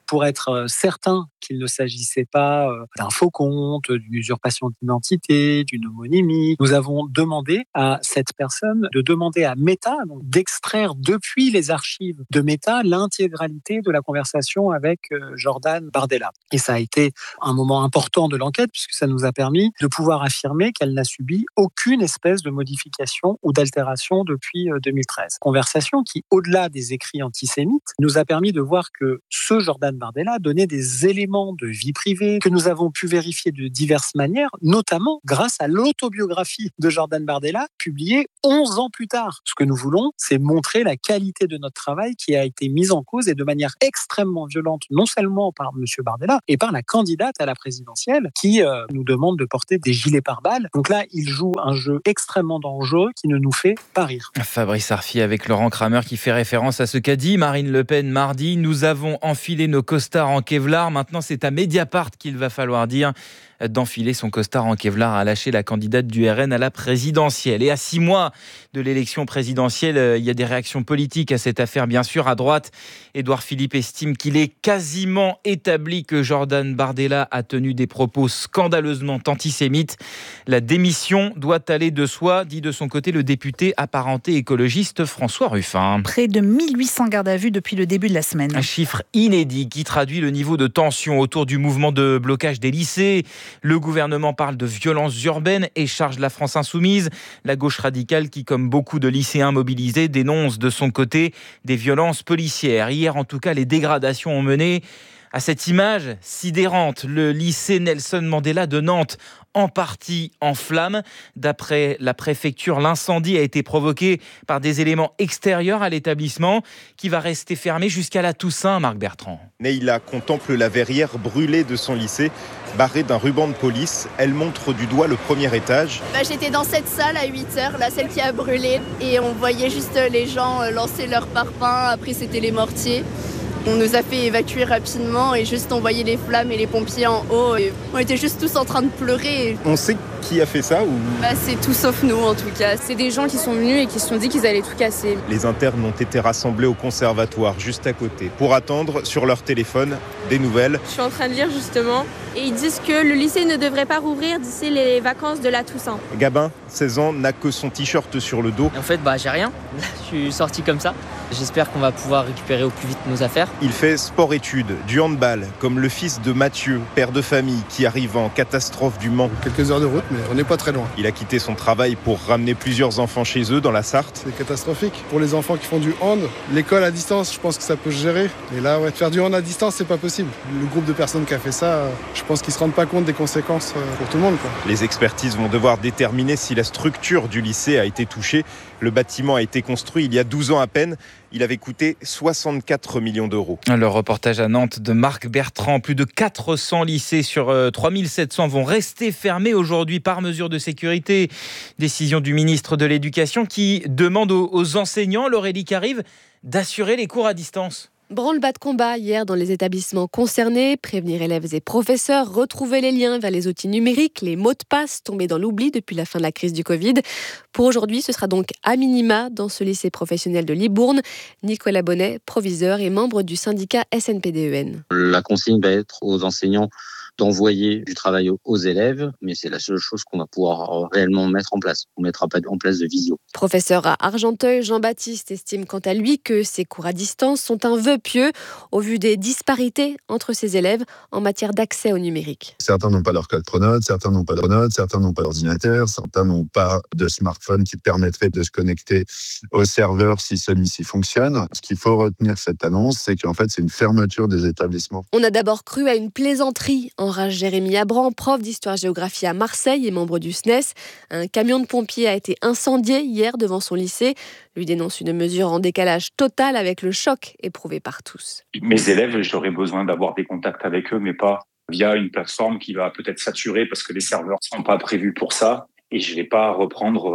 [SPEAKER 1] pour être certain qu'il ne s'agissait pas d'un faux compte, d'une usurpation d'identité, d'une homonymie. Nous avons demandé à cette personne de demander à Meta donc, d'extraire depuis les archives de Meta l'intégralité de la conversation avec Jordan Bardella. Et ça a été un moment important de l'enquête puisque ça nous a permis de pouvoir affirmer qu'elle n'a subi aucune espèce de modification ou d'altération depuis deux mille treize. Conversation qui, au-delà des écrits antisémites, nous a permis de voir que ce Jordan Bardella donnait des éléments de vie privée que nous avons pu vérifier de diverses manières, notamment grâce à l'autobiographie de Jordan Bardella, publiée onze ans plus tard. Ce que nous voulons, c'est montrer la qualité de notre travail qui a été mise en cause et de manière extrêmement violente, non seulement par M. Bardella, et par la candidate à la présidentielle qui euh, nous demande de porter des gilets pare-balles. Donc là, il joue un jeu extrêmement dangereux qui ne nous fait pas rire.
[SPEAKER 4] Fabrice Arfi avec Laurent Kramer qui fait référence à ce qu'a dit Marine Le Pen mardi. Nous avons enfilé nos costards en Kevlar. Maintenant, c'est à Mediapart qu'il va falloir dire d'enfiler son costard en Kevlar, a lâché la candidate du R N à la présidentielle. Et à six mois de l'élection présidentielle, il y a des réactions politiques à cette affaire, bien sûr. À droite, Édouard Philippe estime qu'il est quasiment établi que Jordan Bardella a tenu des propos scandaleusement antisémites. La démission doit aller de soi, dit de son côté le député apparenté écologiste François Ruffin.
[SPEAKER 2] Près de mille huit cents gardes à vue depuis le début de la semaine.
[SPEAKER 4] Un chiffre inédit qui traduit le niveau de tension autour du mouvement de blocage des lycées. Le gouvernement parle de violences urbaines et charge la France insoumise. La gauche radicale qui, comme beaucoup de lycéens mobilisés, dénonce de son côté des violences policières. Hier, en tout cas, les dégradations ont mené à cette image sidérante. Le lycée Nelson Mandela de Nantes, en partie en flammes. D'après la préfecture, l'incendie a été provoqué par des éléments extérieurs à l'établissement qui va rester fermé jusqu'à la Toussaint, Marc Bertrand.
[SPEAKER 5] Neila contemple la verrière brûlée de son lycée, barrée d'un ruban de police. Elle montre du doigt le premier étage.
[SPEAKER 7] Bah, j'étais dans cette salle à huit heures, là, celle qui a brûlé. Et on voyait juste les gens lancer leurs parpaings. Après, c'était les mortiers. On nous a fait évacuer rapidement et juste on voyait les flammes et les pompiers en haut. Et on était juste tous en train de pleurer.
[SPEAKER 5] On sait qui a fait ça ou...
[SPEAKER 7] Bah, c'est tout sauf nous en tout cas. C'est des gens qui sont venus et qui se sont dit qu'ils allaient tout casser.
[SPEAKER 5] Les internes ont été rassemblés au conservatoire juste à côté pour attendre sur leur téléphone des nouvelles.
[SPEAKER 7] Je suis en train de lire justement et ils disent que le lycée ne devrait pas rouvrir d'ici les vacances de la Toussaint.
[SPEAKER 5] Gabin, seize ans, n'a que son t-shirt sur le dos.
[SPEAKER 24] En fait, bah, j'ai rien. Je suis sorti comme ça. J'espère qu'on va pouvoir récupérer au plus vite nos affaires.
[SPEAKER 5] Il fait sport-études, du handball, comme le fils de Mathieu, père de famille, qui arrive en catastrophe du Mans.
[SPEAKER 25] Quelques heures de route, mais on n'est pas très loin.
[SPEAKER 5] Il a quitté son travail pour ramener plusieurs enfants chez eux dans la Sarthe.
[SPEAKER 25] C'est catastrophique. Pour les enfants qui font du hand, l'école à distance, je pense que ça peut se gérer. Et là, ouais, faire du hand à distance, c'est pas possible. Le groupe de personnes qui a fait ça, je pense qu'ils se rendent pas compte des conséquences pour tout le monde, quoi.
[SPEAKER 5] Les expertises vont devoir déterminer si la structure du lycée a été touchée. Le bâtiment a été construit il y a douze ans à peine. Il avait coûté soixante-quatre millions d'euros.
[SPEAKER 4] Le reportage à Nantes de Marc Bertrand. Plus de quatre cents lycées sur trois mille sept cents vont rester fermés aujourd'hui par mesure de sécurité. Décision du ministre de l'Éducation qui demande aux enseignants, Laurélie Carive, d'assurer les cours à distance.
[SPEAKER 26] Branle-bas de combat hier dans les établissements concernés, prévenir élèves et professeurs, retrouver les liens vers les outils numériques, les mots de passe tombés dans l'oubli depuis la fin de la crise du Covid. Pour aujourd'hui, ce sera donc à minima dans ce lycée professionnel de Libourne. Nicolas Bonnet, proviseur et membre du syndicat S N P D E N.
[SPEAKER 27] La consigne va être aux enseignants d'envoyer du travail aux élèves, mais c'est la seule chose qu'on va pouvoir réellement mettre en place. On ne mettra pas en place de visio.
[SPEAKER 26] Professeur à Argenteuil, Jean-Baptiste estime quant à lui que ces cours à distance sont un vœu pieux au vu des disparités entre ses élèves en matière d'accès au numérique.
[SPEAKER 28] Certains n'ont pas leur code Pronote, certains n'ont pas de Pronote, certains n'ont pas d'ordinateur, certains n'ont pas de smartphone qui permettrait de se connecter au serveur si celui-ci fonctionne. Ce qu'il faut retenir de cette annonce, c'est qu'en fait, c'est une fermeture des établissements.
[SPEAKER 26] On a d'abord cru à une plaisanterie, enrage Jérémy Abran, prof d'histoire-géographie à Marseille et membre du S N E S. Un camion de pompiers a été incendié hier devant son lycée. Lui dénonce une mesure en décalage total avec le choc éprouvé par tous.
[SPEAKER 29] Mes élèves, j'aurais besoin d'avoir des contacts avec eux, mais pas via une plateforme qui va peut-être saturer parce que les serveurs ne sont pas prévus pour ça. Et je ne vais pas reprendre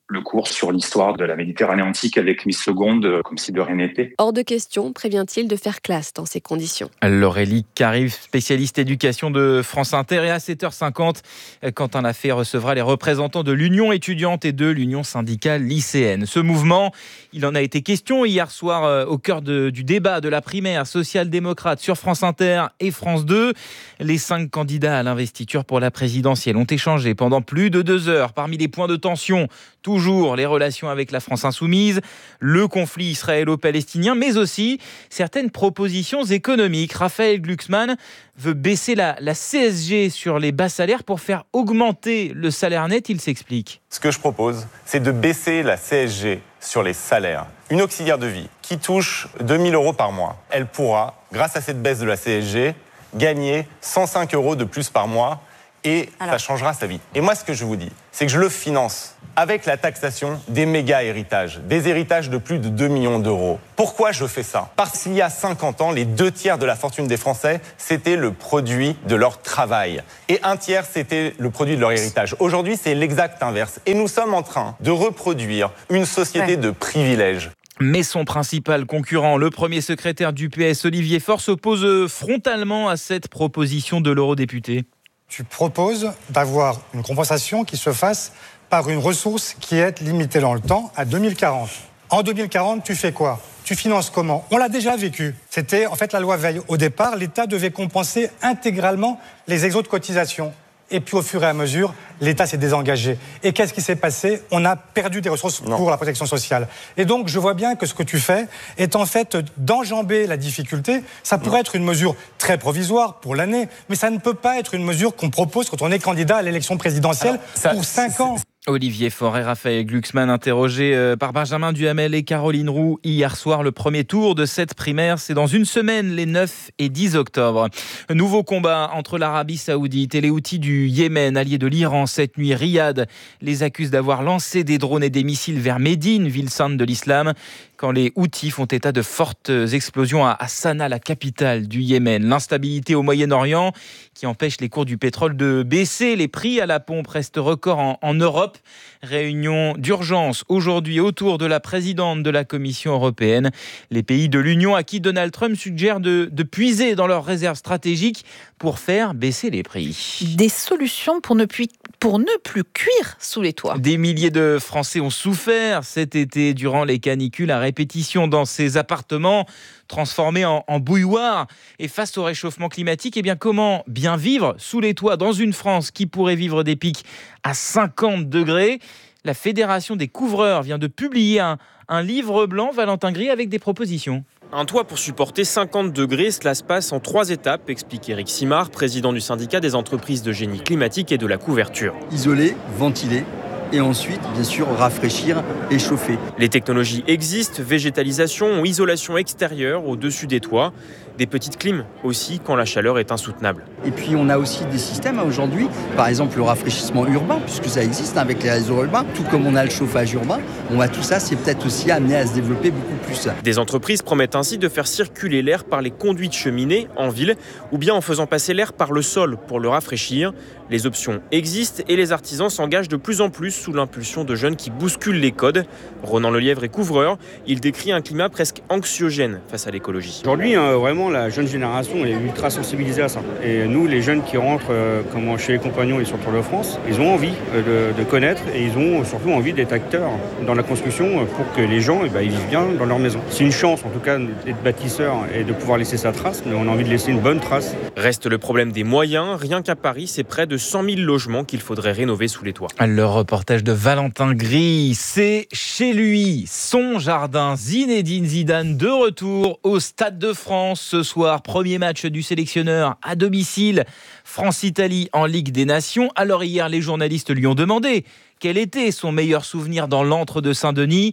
[SPEAKER 29] le cours sur l'histoire de la Méditerranée antique avec Miss Seconde, comme si de rien n'était.
[SPEAKER 26] Hors de question, prévient-il, de faire classe dans ces conditions.
[SPEAKER 4] Laurélie Carive, spécialiste éducation de France Inter, et à sept heures cinquante, Quentin Lafay recevra les représentants de l'Union étudiante et de l'Union syndicale lycéenne. Ce mouvement, il en a été question hier soir au cœur de, du débat de la primaire social-démocrate sur France Inter et France deux. Les cinq candidats à l'investiture pour la présidentielle ont échangé pendant plus de deux heures. Parmi les points de tension, toujours les relations avec la France insoumise, le conflit israélo-palestinien, mais aussi certaines propositions économiques. Raphaël Glucksmann veut baisser la, la C S G sur les bas salaires pour faire augmenter le salaire net. Il s'explique.
[SPEAKER 9] Ce que je propose, c'est de baisser la C S G sur les salaires. Une auxiliaire de vie qui touche deux mille euros par mois, elle pourra, grâce à cette baisse de la C S G, gagner cent cinq euros de plus par mois et Alors. ça changera sa vie. Et moi, ce que je vous dis, c'est que je le finance avec la taxation des méga-héritages, des héritages de plus de deux millions d'euros. Pourquoi je fais ça ? Parce qu'il y a cinquante ans, les deux tiers de la fortune des Français, c'était le produit de leur travail. Et un tiers, c'était le produit de leur héritage. Aujourd'hui, c'est l'exact inverse. Et nous sommes en train de reproduire une société ouais. de privilèges.
[SPEAKER 4] Mais son principal concurrent, le premier secrétaire du P S, Olivier Faure, s'oppose frontalement à cette proposition de l'eurodéputé.
[SPEAKER 11] Tu proposes d'avoir une compensation qui se fasse par une ressource qui est limitée dans le temps à deux mille quarante. En deux mille quarante, tu fais quoi ? Tu finances comment ? On l'a déjà vécu. C'était en fait la loi Veil. Au départ, l'État devait compenser intégralement les exos de cotisation. Et puis au fur et à mesure, l'État s'est désengagé. Et qu'est-ce qui s'est passé ? On a perdu des ressources non. pour la protection sociale. Et donc je vois bien que ce que tu fais est en fait d'enjamber la difficulté. Ça pourrait non. être une mesure très provisoire pour l'année, mais ça ne peut pas être une mesure qu'on propose quand on est candidat à l'élection présidentielle Alors, ça, pour cinq ans.
[SPEAKER 4] Olivier Faure et Raphaël Glucksmann interrogés par Benjamin Duhamel et Caroline Roux hier soir. Le premier tour de cette primaire, c'est dans une semaine, les neuf et dix octobre. Nouveau combat entre l'Arabie Saoudite et les Houthis du Yémen, alliés de l'Iran. Cette nuit, Riyad les accuse d'avoir lancé des drones et des missiles vers Médine, ville sainte de l'islam, quand les Houthis font état de fortes explosions à Sanaa, la capitale du Yémen. L'instabilité au Moyen-Orient qui empêche les cours du pétrole de baisser. Les prix à la pompe restent records en, en Europe. Réunion d'urgence aujourd'hui autour de la présidente de la Commission européenne. Les pays de l'Union à qui Donald Trump suggère de, de puiser dans leurs réserves stratégiques pour faire baisser les prix.
[SPEAKER 2] Des solutions pour ne, plus, pour ne plus cuire sous les toits.
[SPEAKER 4] Des milliers de Français ont souffert cet été durant les canicules à répétition dans ces appartements transformés en, en bouilloires. Et face au réchauffement climatique, eh bien comment bien vivre sous les toits dans une France qui pourrait vivre des pics à cinquante degrés ? La Fédération des couvreurs vient de publier un, un livre blanc, Valentin Gris, avec des propositions.
[SPEAKER 12] Un toit pour supporter cinquante degrés, cela se passe en trois étapes, explique Éric Simard, président du syndicat des entreprises de génie climatique et de la couverture.
[SPEAKER 13] Isoler, ventiler et ensuite, bien sûr, rafraîchir et chauffer.
[SPEAKER 12] Les technologies existent, végétalisation ou isolation extérieure au-dessus des toits. Des petites clims aussi quand la chaleur est insoutenable.
[SPEAKER 13] Et puis on a aussi des systèmes aujourd'hui, par exemple le rafraîchissement urbain, puisque ça existe avec les réseaux urbains, tout comme on a le chauffage urbain. On va tout ça, c'est peut-être aussi amené à se développer beaucoup plus.
[SPEAKER 12] Des entreprises promettent ainsi de faire circuler l'air par les conduits de cheminée en ville ou bien en faisant passer l'air par le sol pour le rafraîchir. Les options existent et les artisans s'engagent de plus en plus sous l'impulsion de jeunes qui bousculent les codes. Ronan Lelièvre est couvreur, il décrit un climat presque anxiogène face à l'écologie.
[SPEAKER 14] Aujourd'hui, euh, vraiment, la jeune génération est ultra sensibilisée à ça. Et nous, les jeunes qui rentrent euh, comme chez les compagnons et sur Tour de France, ils ont envie euh, de, de connaître et ils ont surtout envie d'être acteurs dans la construction euh, pour que les gens eh ben, ils vivent bien dans leur maison. C'est une chance, en tout cas, d'être bâtisseur et de pouvoir laisser sa trace, mais on a envie de laisser une bonne trace.
[SPEAKER 12] Reste le problème des moyens. Rien qu'à Paris, c'est près de cent mille logements qu'il faudrait rénover sous les toits.
[SPEAKER 4] Le reportage de Valentin Gris, c'est chez lui, son jardin. Zinedine Zidane de retour au Stade de France ce soir. Premier match du sélectionneur à domicile. France-Italie en Ligue des Nations. Alors hier, les journalistes lui ont demandé quel était son meilleur souvenir dans l'antre de Saint-Denis.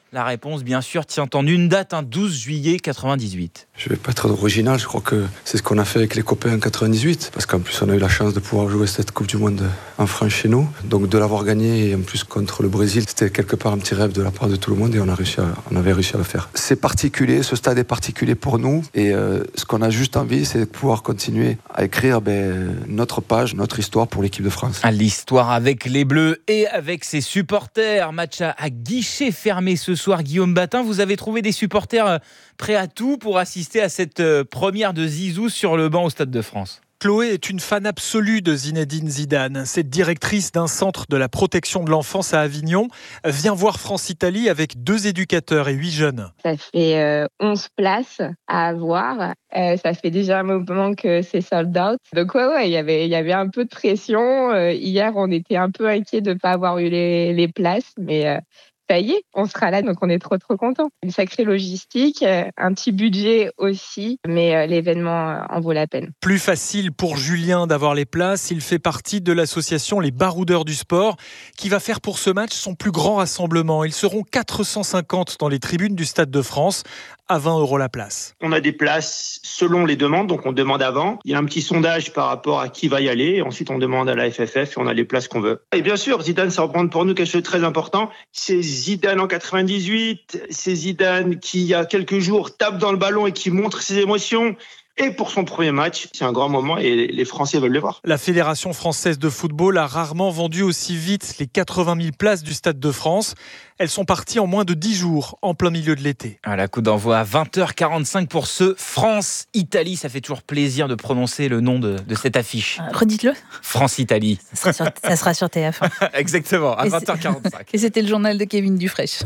[SPEAKER 4] La réponse, bien sûr, tient en une date, un douze juillet quatre-vingt-dix-huit.
[SPEAKER 10] Je vais pas être original, je crois que c'est ce qu'on a fait avec les copains en quatre-vingt-dix-huit, parce qu'en plus on a eu la chance de pouvoir jouer cette Coupe du Monde en France chez nous, donc de l'avoir gagné et en plus contre le Brésil, c'était quelque part un petit rêve de la part de tout le monde et on, a réussi à, on avait réussi à le faire. C'est particulier, ce stade est particulier pour nous et euh, ce qu'on a juste envie, c'est de pouvoir continuer à écrire ben, notre page, notre histoire pour l'équipe de France.
[SPEAKER 4] L'histoire avec les Bleus et avec ses supporters. Match à, à guichet fermé ce soir, Guillaume Batin. Vous avez trouvé des supporters prêts à tout pour assister à cette première de Zizou sur le banc au Stade de France.
[SPEAKER 15] Chloé est une fan absolue de Zinedine Zidane. Cette directrice d'un centre de la protection de l'enfance à Avignon vient voir France-Italie avec deux éducateurs et huit jeunes.
[SPEAKER 16] Ça fait euh, onze places à avoir. Euh, ça fait déjà un moment que c'est sold out. Donc ouais, ouais, y avait, y avait un peu de pression. Euh, hier, on était un peu inquiets de ne pas avoir eu les, les places, mais... Euh, ça y est, on sera là, donc on est trop trop contents. Une sacrée logistique, un petit budget aussi, mais l'événement en vaut la peine.
[SPEAKER 15] Plus facile pour Julien d'avoir les places. Il fait partie de l'association Les Baroudeurs du Sport qui va faire pour ce match son plus grand rassemblement. Ils seront quatre cent cinquante dans les tribunes du Stade de France à vingt euros la place.
[SPEAKER 17] On a des places selon les demandes, donc on demande avant. Il y a un petit sondage par rapport à qui va y aller. Ensuite, on demande à la F F F et on a les places qu'on veut. Et bien sûr, Zidane, ça représente pour nous quelque chose de très important. C'est Zidane en quatre-vingt-dix-huit, c'est Zidane qui, il y a quelques jours, tape dans le ballon et qui montre ses émotions. Et pour son premier match, c'est un grand moment et les Français veulent le voir.
[SPEAKER 15] La Fédération française de football a rarement vendu aussi vite les quatre-vingt mille places du Stade de France. Elles sont parties en moins de dix jours, en plein milieu de l'été.
[SPEAKER 4] Voilà, coup d'envoi à vingt heures quarante-cinq pour ce France-Italie. Ça fait toujours plaisir de prononcer le nom de, de cette affiche.
[SPEAKER 2] Euh, redites-le.
[SPEAKER 4] France-Italie.
[SPEAKER 2] Ça sera sur, ça sera sur T F un.
[SPEAKER 4] Exactement, à vingt heures quarante-cinq.
[SPEAKER 2] Et c'était le journal de Kevin Dufraîche.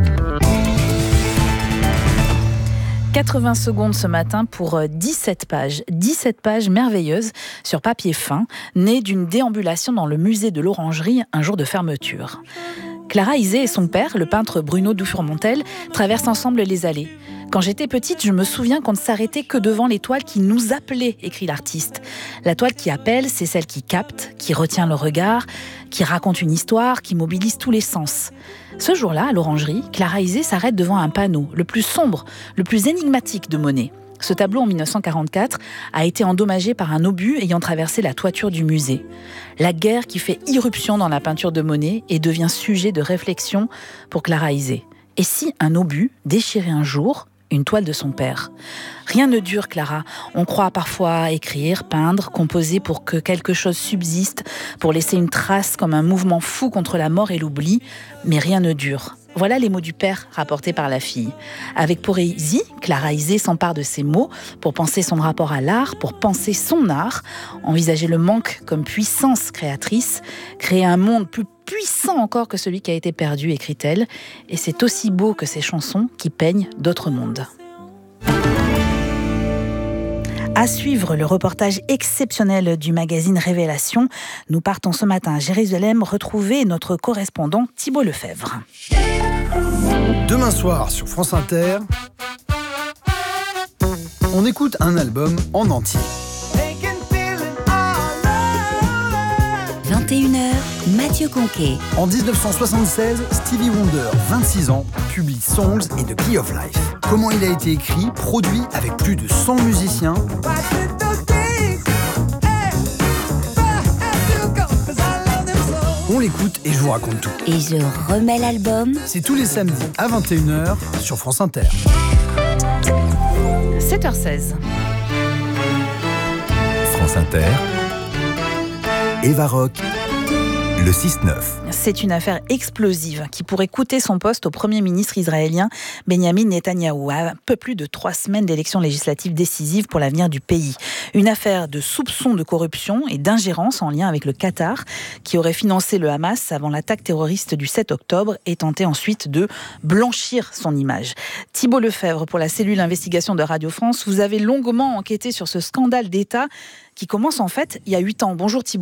[SPEAKER 2] quatre-vingts secondes ce matin pour dix-sept pages. dix-sept pages merveilleuses sur papier fin, nées d'une déambulation dans le musée de l'Orangerie un jour de fermeture. Clara Isé et son père, le peintre Bruno Dufourmontel, traversent ensemble les allées. Quand j'étais petite, je me souviens qu'on ne s'arrêtait que devant les toiles qui nous appelaient, écrit l'artiste. La toile qui appelle, c'est celle qui capte, qui retient le regard, qui raconte une histoire, qui mobilise tous les sens. Ce jour-là, à l'Orangerie, Clara Isé s'arrête devant un panneau, le plus sombre, le plus énigmatique de Monet. Ce tableau, en dix-neuf cent quarante-quatre, a été endommagé par un obus ayant traversé la toiture du musée. La guerre qui fait irruption dans la peinture de Monet et devient sujet de réflexion pour Clara Isé. Et si un obus déchirait un jour une toile de son père? Rien ne dure, Clara. On croit parfois écrire, peindre, composer pour que quelque chose subsiste, pour laisser une trace comme un mouvement fou contre la mort et l'oubli, mais rien ne dure. Voilà les mots du père rapportés par la fille. Avec poésie, Clara Isé s'empare de ces mots pour penser son rapport à l'art, pour penser son art, envisager le manque comme puissance créatrice, créer un monde plus puissant encore que celui qui a été perdu, écrit-elle. Et c'est aussi beau que ces chansons qui peignent d'autres mondes. À suivre le reportage exceptionnel du magazine Révélation. Nous partons ce matin à Jérusalem retrouver notre correspondant Thibault Lefebvre.
[SPEAKER 18] Demain soir sur France Inter, on écoute un album en entier.
[SPEAKER 19] vingt et une heures, Mathieu Conquet.
[SPEAKER 18] En dix-neuf cent soixante-seize, Stevie Wonder, vingt-six ans, publie Songs et The Key of Life. Comment il a été écrit, produit avec plus de cent musiciens. On l'écoute et je vous raconte tout.
[SPEAKER 19] Et je remets l'album.
[SPEAKER 18] C'est tous les samedis à vingt et une heures sur France Inter.
[SPEAKER 2] sept heures seize.
[SPEAKER 8] France Inter. Eva Rock, le six neuf.
[SPEAKER 2] C'est une affaire explosive qui pourrait coûter son poste au Premier ministre israélien Benjamin Netanyahou, à un peu plus de trois semaines d'élections législatives décisives pour l'avenir du pays. Une affaire de soupçons de corruption et d'ingérence en lien avec le Qatar, qui aurait financé le Hamas avant l'attaque terroriste du sept octobre et tenté ensuite de blanchir son image. Thibault Lefebvre, pour la cellule investigation de Radio France, vous avez longuement enquêté sur ce scandale d'État qui commence en fait il y a huit ans. Bonjour Thibault.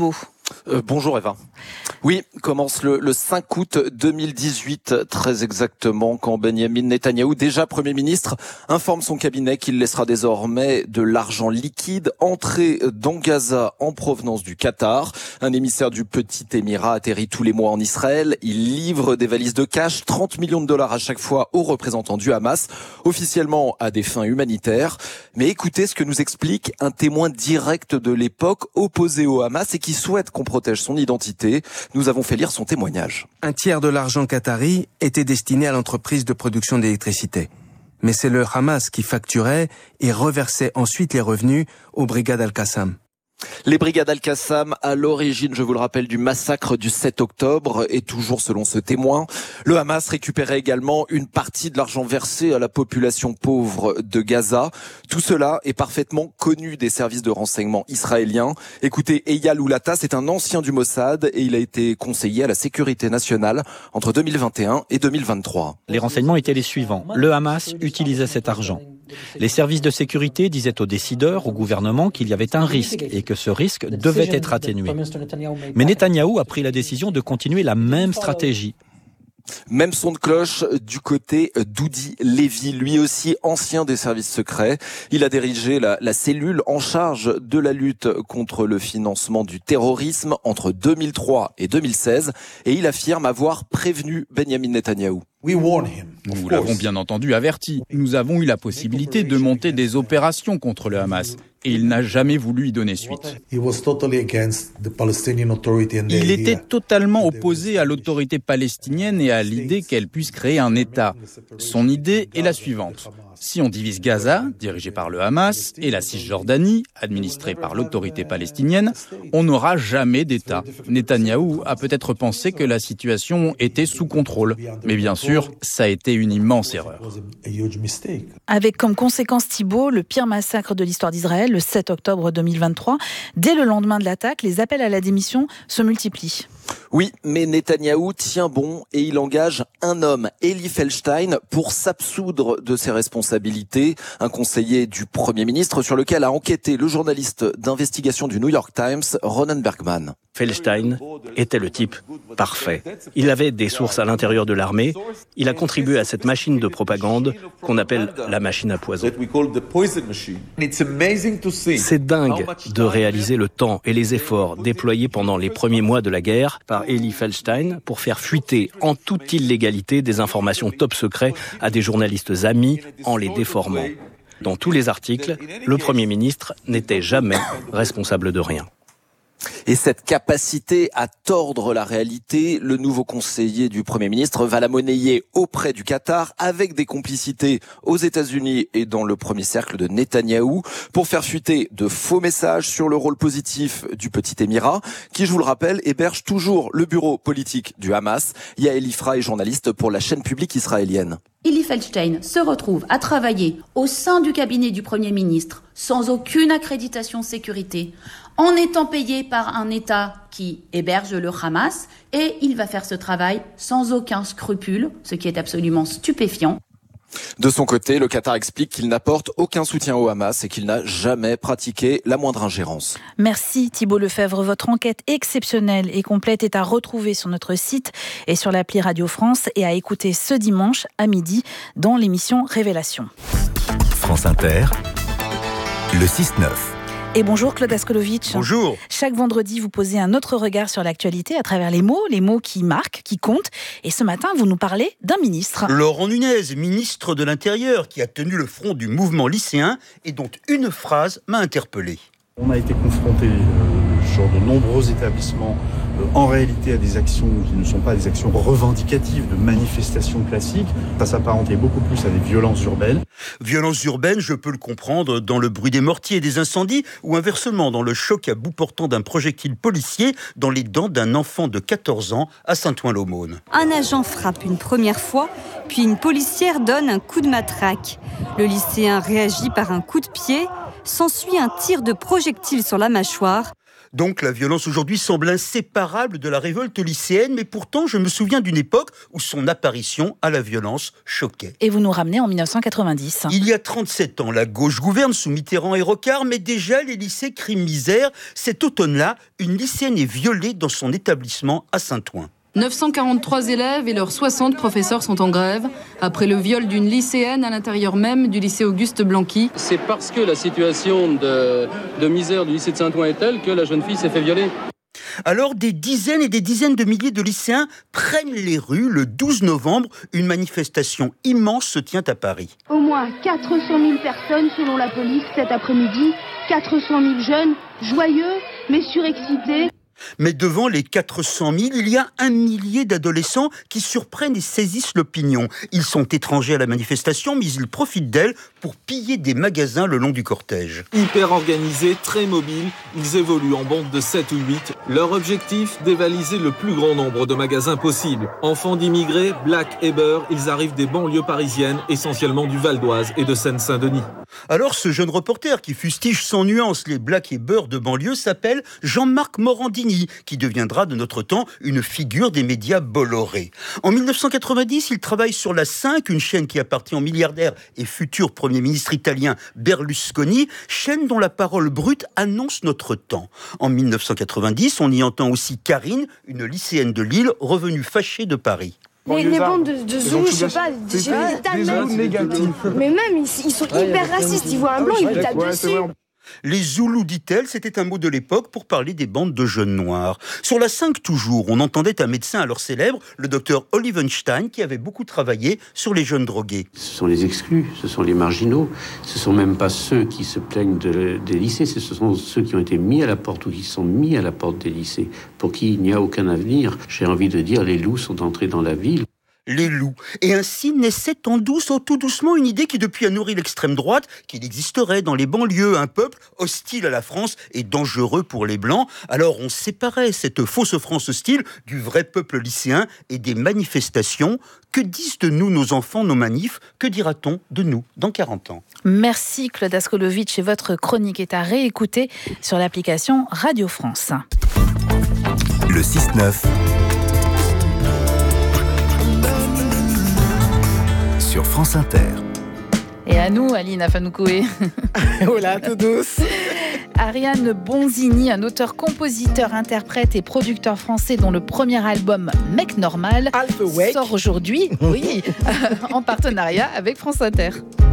[SPEAKER 1] Euh, bonjour Eva. Oui, commence le, le cinq août deux mille dix-huit, très exactement, quand Benyamin Netanyahou, déjà Premier ministre, informe son cabinet qu'il laissera désormais de l'argent liquide entrer dans Gaza en provenance du Qatar. Un émissaire du petit émirat atterrit tous les mois en Israël. Il livre des valises de cash, trente millions de dollars à chaque fois aux représentants du Hamas, officiellement à des fins humanitaires. Mais écoutez ce que nous explique un témoin direct de l'époque opposé au Hamas et qui souhaite qu'on protège son identité. Nous avons fait lire son témoignage.
[SPEAKER 3] Un tiers de l'argent qatari était destiné à l'entreprise de production d'électricité. Mais c'est le Hamas qui facturait et reversait ensuite les revenus aux brigades Al-Qassam.
[SPEAKER 1] Les brigades Al-Qassam, à l'origine, je vous le rappelle, du massacre du sept octobre, et toujours selon ce témoin, le Hamas récupérait également une partie de l'argent versé à la population pauvre de Gaza. Tout cela est parfaitement connu des services de renseignement israéliens. Écoutez, Eyal Oulata, c'est un ancien du Mossad et il a été conseiller à la sécurité nationale entre deux mille vingt et un et deux mille vingt-trois.
[SPEAKER 6] Les renseignements étaient les suivants. Le Hamas utilisait cet argent. Les services de sécurité disaient aux décideurs, au gouvernement, qu'il y avait un risque et que ce risque devait être atténué. Mais Netanyahou a pris la décision de continuer la même stratégie.
[SPEAKER 1] Même son de cloche du côté d'Udi Levy, lui aussi ancien des services secrets. Il a dirigé la, la cellule en charge de la lutte contre le financement du terrorisme entre deux mille trois et deux mille seize et il affirme avoir prévenu Benyamin Netanyahou.
[SPEAKER 7] Nous l'avons bien entendu averti. Nous avons eu la possibilité de monter des opérations contre le Hamas et il n'a jamais voulu y donner suite. Il était totalement opposé à l'autorité palestinienne et à l'idée qu'elle puisse créer un État. Son idée est la suivante. Si on divise Gaza, dirigé par le Hamas, et la Cisjordanie, administrée par l'autorité palestinienne, on n'aura jamais d'État. Netanyahou a peut-être pensé que la situation était sous contrôle. Mais bien sûr, ça a été une immense erreur.
[SPEAKER 2] Avec comme conséquence, Thibault, le pire massacre de l'histoire d'Israël, le sept octobre deux mille vingt-trois. Dès le lendemain de l'attaque, les appels à la démission se multiplient.
[SPEAKER 1] Oui, mais Netanyahou tient bon et il engage un homme, Eli Feldstein, pour s'absoudre de ses responsabilités. Un conseiller du Premier ministre sur lequel a enquêté le journaliste d'investigation du New York Times, Ronan Bergman.
[SPEAKER 20] Feldstein était le type parfait. Il avait des sources à l'intérieur de l'armée. Il a contribué à cette machine de propagande qu'on appelle la machine à poison. C'est dingue de réaliser le temps et les efforts déployés pendant les premiers mois de la guerre par Eli Feldstein pour faire fuiter en toute illégalité des informations top secret à des journalistes amis en les déformant. Dans tous les articles, le Premier ministre n'était jamais responsable de rien.
[SPEAKER 1] Et cette capacité à tordre la réalité, le nouveau conseiller du Premier ministre va la monnayer auprès du Qatar avec des complicités aux États-Unis et dans le premier cercle de Netanyahou pour faire fuiter de faux messages sur le rôle positif du petit émirat qui, je vous le rappelle, héberge toujours le bureau politique du Hamas. Yael Ifra est journaliste pour la chaîne publique israélienne.
[SPEAKER 21] Eli Feldstein se retrouve à travailler au sein du cabinet du Premier ministre sans aucune accréditation sécurité, en étant payé par un État qui héberge le Hamas, et il va faire ce travail sans aucun scrupule, ce qui est absolument stupéfiant.
[SPEAKER 1] De son côté, le Qatar explique qu'il n'apporte aucun soutien au Hamas et qu'il n'a jamais pratiqué la moindre ingérence.
[SPEAKER 2] Merci Thibault Lefebvre. Votre enquête exceptionnelle et complète est à retrouver sur notre site et sur l'appli Radio France et à écouter ce dimanche à midi dans l'émission Révélation.
[SPEAKER 8] France Inter, le six neuf.
[SPEAKER 2] Et bonjour Claude Askolovitch.
[SPEAKER 22] Bonjour.
[SPEAKER 2] Chaque vendredi, vous posez un autre regard sur l'actualité à travers les mots, les mots qui marquent, qui comptent. Et ce matin, vous nous parlez d'un ministre.
[SPEAKER 22] Laurent Nunez, ministre de l'Intérieur, qui a tenu le front du mouvement lycéen et dont une phrase m'a interpellé.
[SPEAKER 23] On a été confronté euh, sur de nombreux établissements euh, en réalité à des actions qui ne sont pas des actions revendicatives de manifestations classiques. Ça s'apparentait beaucoup plus à des violences urbaines.
[SPEAKER 22] Violences urbaines, je peux le comprendre, dans le bruit des mortiers et des incendies, ou inversement dans le choc à bout portant d'un projectile policier dans les dents d'un enfant de quatorze ans à Saint-Ouen-l'Aumône.
[SPEAKER 24] Un agent frappe une première fois, puis une policière donne un coup de matraque. Le lycéen réagit par un coup de pied. S'ensuit un tir de projectile sur la mâchoire.
[SPEAKER 22] Donc la violence aujourd'hui semble inséparable de la révolte lycéenne, mais pourtant je me souviens d'une époque où son apparition à la violence choquait.
[SPEAKER 2] Et vous nous ramenez en dix-neuf cent quatre-vingt-dix.
[SPEAKER 22] Il y a trente-sept ans, la gauche gouverne sous Mitterrand et Rocard, mais déjà les lycées crient misère. Cet automne-là, une lycéenne est violée dans son établissement à Saint-Ouen.
[SPEAKER 5] neuf cent quarante-trois élèves et leurs soixante professeurs sont en grève après le viol d'une lycéenne à l'intérieur même du lycée Auguste Blanqui.
[SPEAKER 9] C'est parce que la situation de, de misère du lycée de Saint-Ouen est telle que la jeune fille s'est fait violer.
[SPEAKER 22] Alors des dizaines et des dizaines de milliers de lycéens prennent les rues le douze novembre. Une manifestation immense se tient à Paris.
[SPEAKER 11] Au moins quatre cent mille personnes selon la police cet après-midi. quatre cent mille jeunes, joyeux mais surexcités.
[SPEAKER 22] Mais devant les quatre cent mille, il y a un millier d'adolescents qui surprennent et saisissent l'opinion. Ils sont étrangers à la manifestation, mais ils profitent d'elle pour piller des magasins le long du cortège.
[SPEAKER 13] Hyper organisés, très mobiles, ils évoluent en bande de sept ou huit. Leur objectif, dévaliser le plus grand nombre de magasins possible. Enfants d'immigrés, black et beurre, ils arrivent des banlieues parisiennes, essentiellement du Val d'Oise et de Seine-Saint-Denis.
[SPEAKER 22] Alors ce jeune reporter qui fustige sans nuance les black et beurre de banlieue s'appelle Jean-Marc Morandini, qui deviendra de notre temps une figure des médias Bolloré. En dix-neuf cent quatre-vingt-dix, il travaille sur La cinq, une chaîne qui appartient au milliardaire et futur Premier ministre italien Berlusconi, chaîne dont la parole brute annonce notre temps. En dix-neuf cent quatre-vingt-dix, on y entend aussi Karine, une lycéenne de Lille, revenue fâchée de Paris.
[SPEAKER 11] Les, les bandes de, de zoulous, je sais pas, j'ai vu des tas de mecs. Mais même, ils, ils sont hyper racistes, ils voient un blanc, ils lui tapent dessus.
[SPEAKER 22] Les Zoulous, dit-elle, c'était un mot de l'époque pour parler des bandes de jeunes noirs. Sur La cinq toujours, on entendait un médecin alors célèbre, le docteur Olivenstein, qui avait beaucoup travaillé sur les jeunes drogués.
[SPEAKER 25] Ce sont les exclus, ce sont les marginaux, ce sont même pas ceux qui se plaignent de, des lycées, ce sont ceux qui ont été mis à la porte ou qui sont mis à la porte des lycées, pour qui il n'y a aucun avenir. J'ai envie de dire, les loups sont entrés dans la ville.
[SPEAKER 22] Les loups. Et ainsi naissait en douce, oh, tout doucement, une idée qui depuis a nourri l'extrême droite, qu'il existerait dans les banlieues un peuple hostile à la France et dangereux pour les Blancs. Alors on séparait cette fausse France hostile du vrai peuple lycéen et des manifestations. Que disent de nous nos enfants, nos manifs? Que dira-t-on de nous dans quarante ans?
[SPEAKER 2] Merci Claude Askolovitch, et votre chronique est à réécouter sur l'application Radio France.
[SPEAKER 8] Le six neuf sur France Inter.
[SPEAKER 2] Et à nous, Aline Afanoukoé.
[SPEAKER 26] Oh là, tout douce.
[SPEAKER 2] Ariane Bonzini, un auteur, compositeur, interprète et producteur français dont le premier album Mec Normal sort aujourd'hui, oui, en partenariat avec France Inter.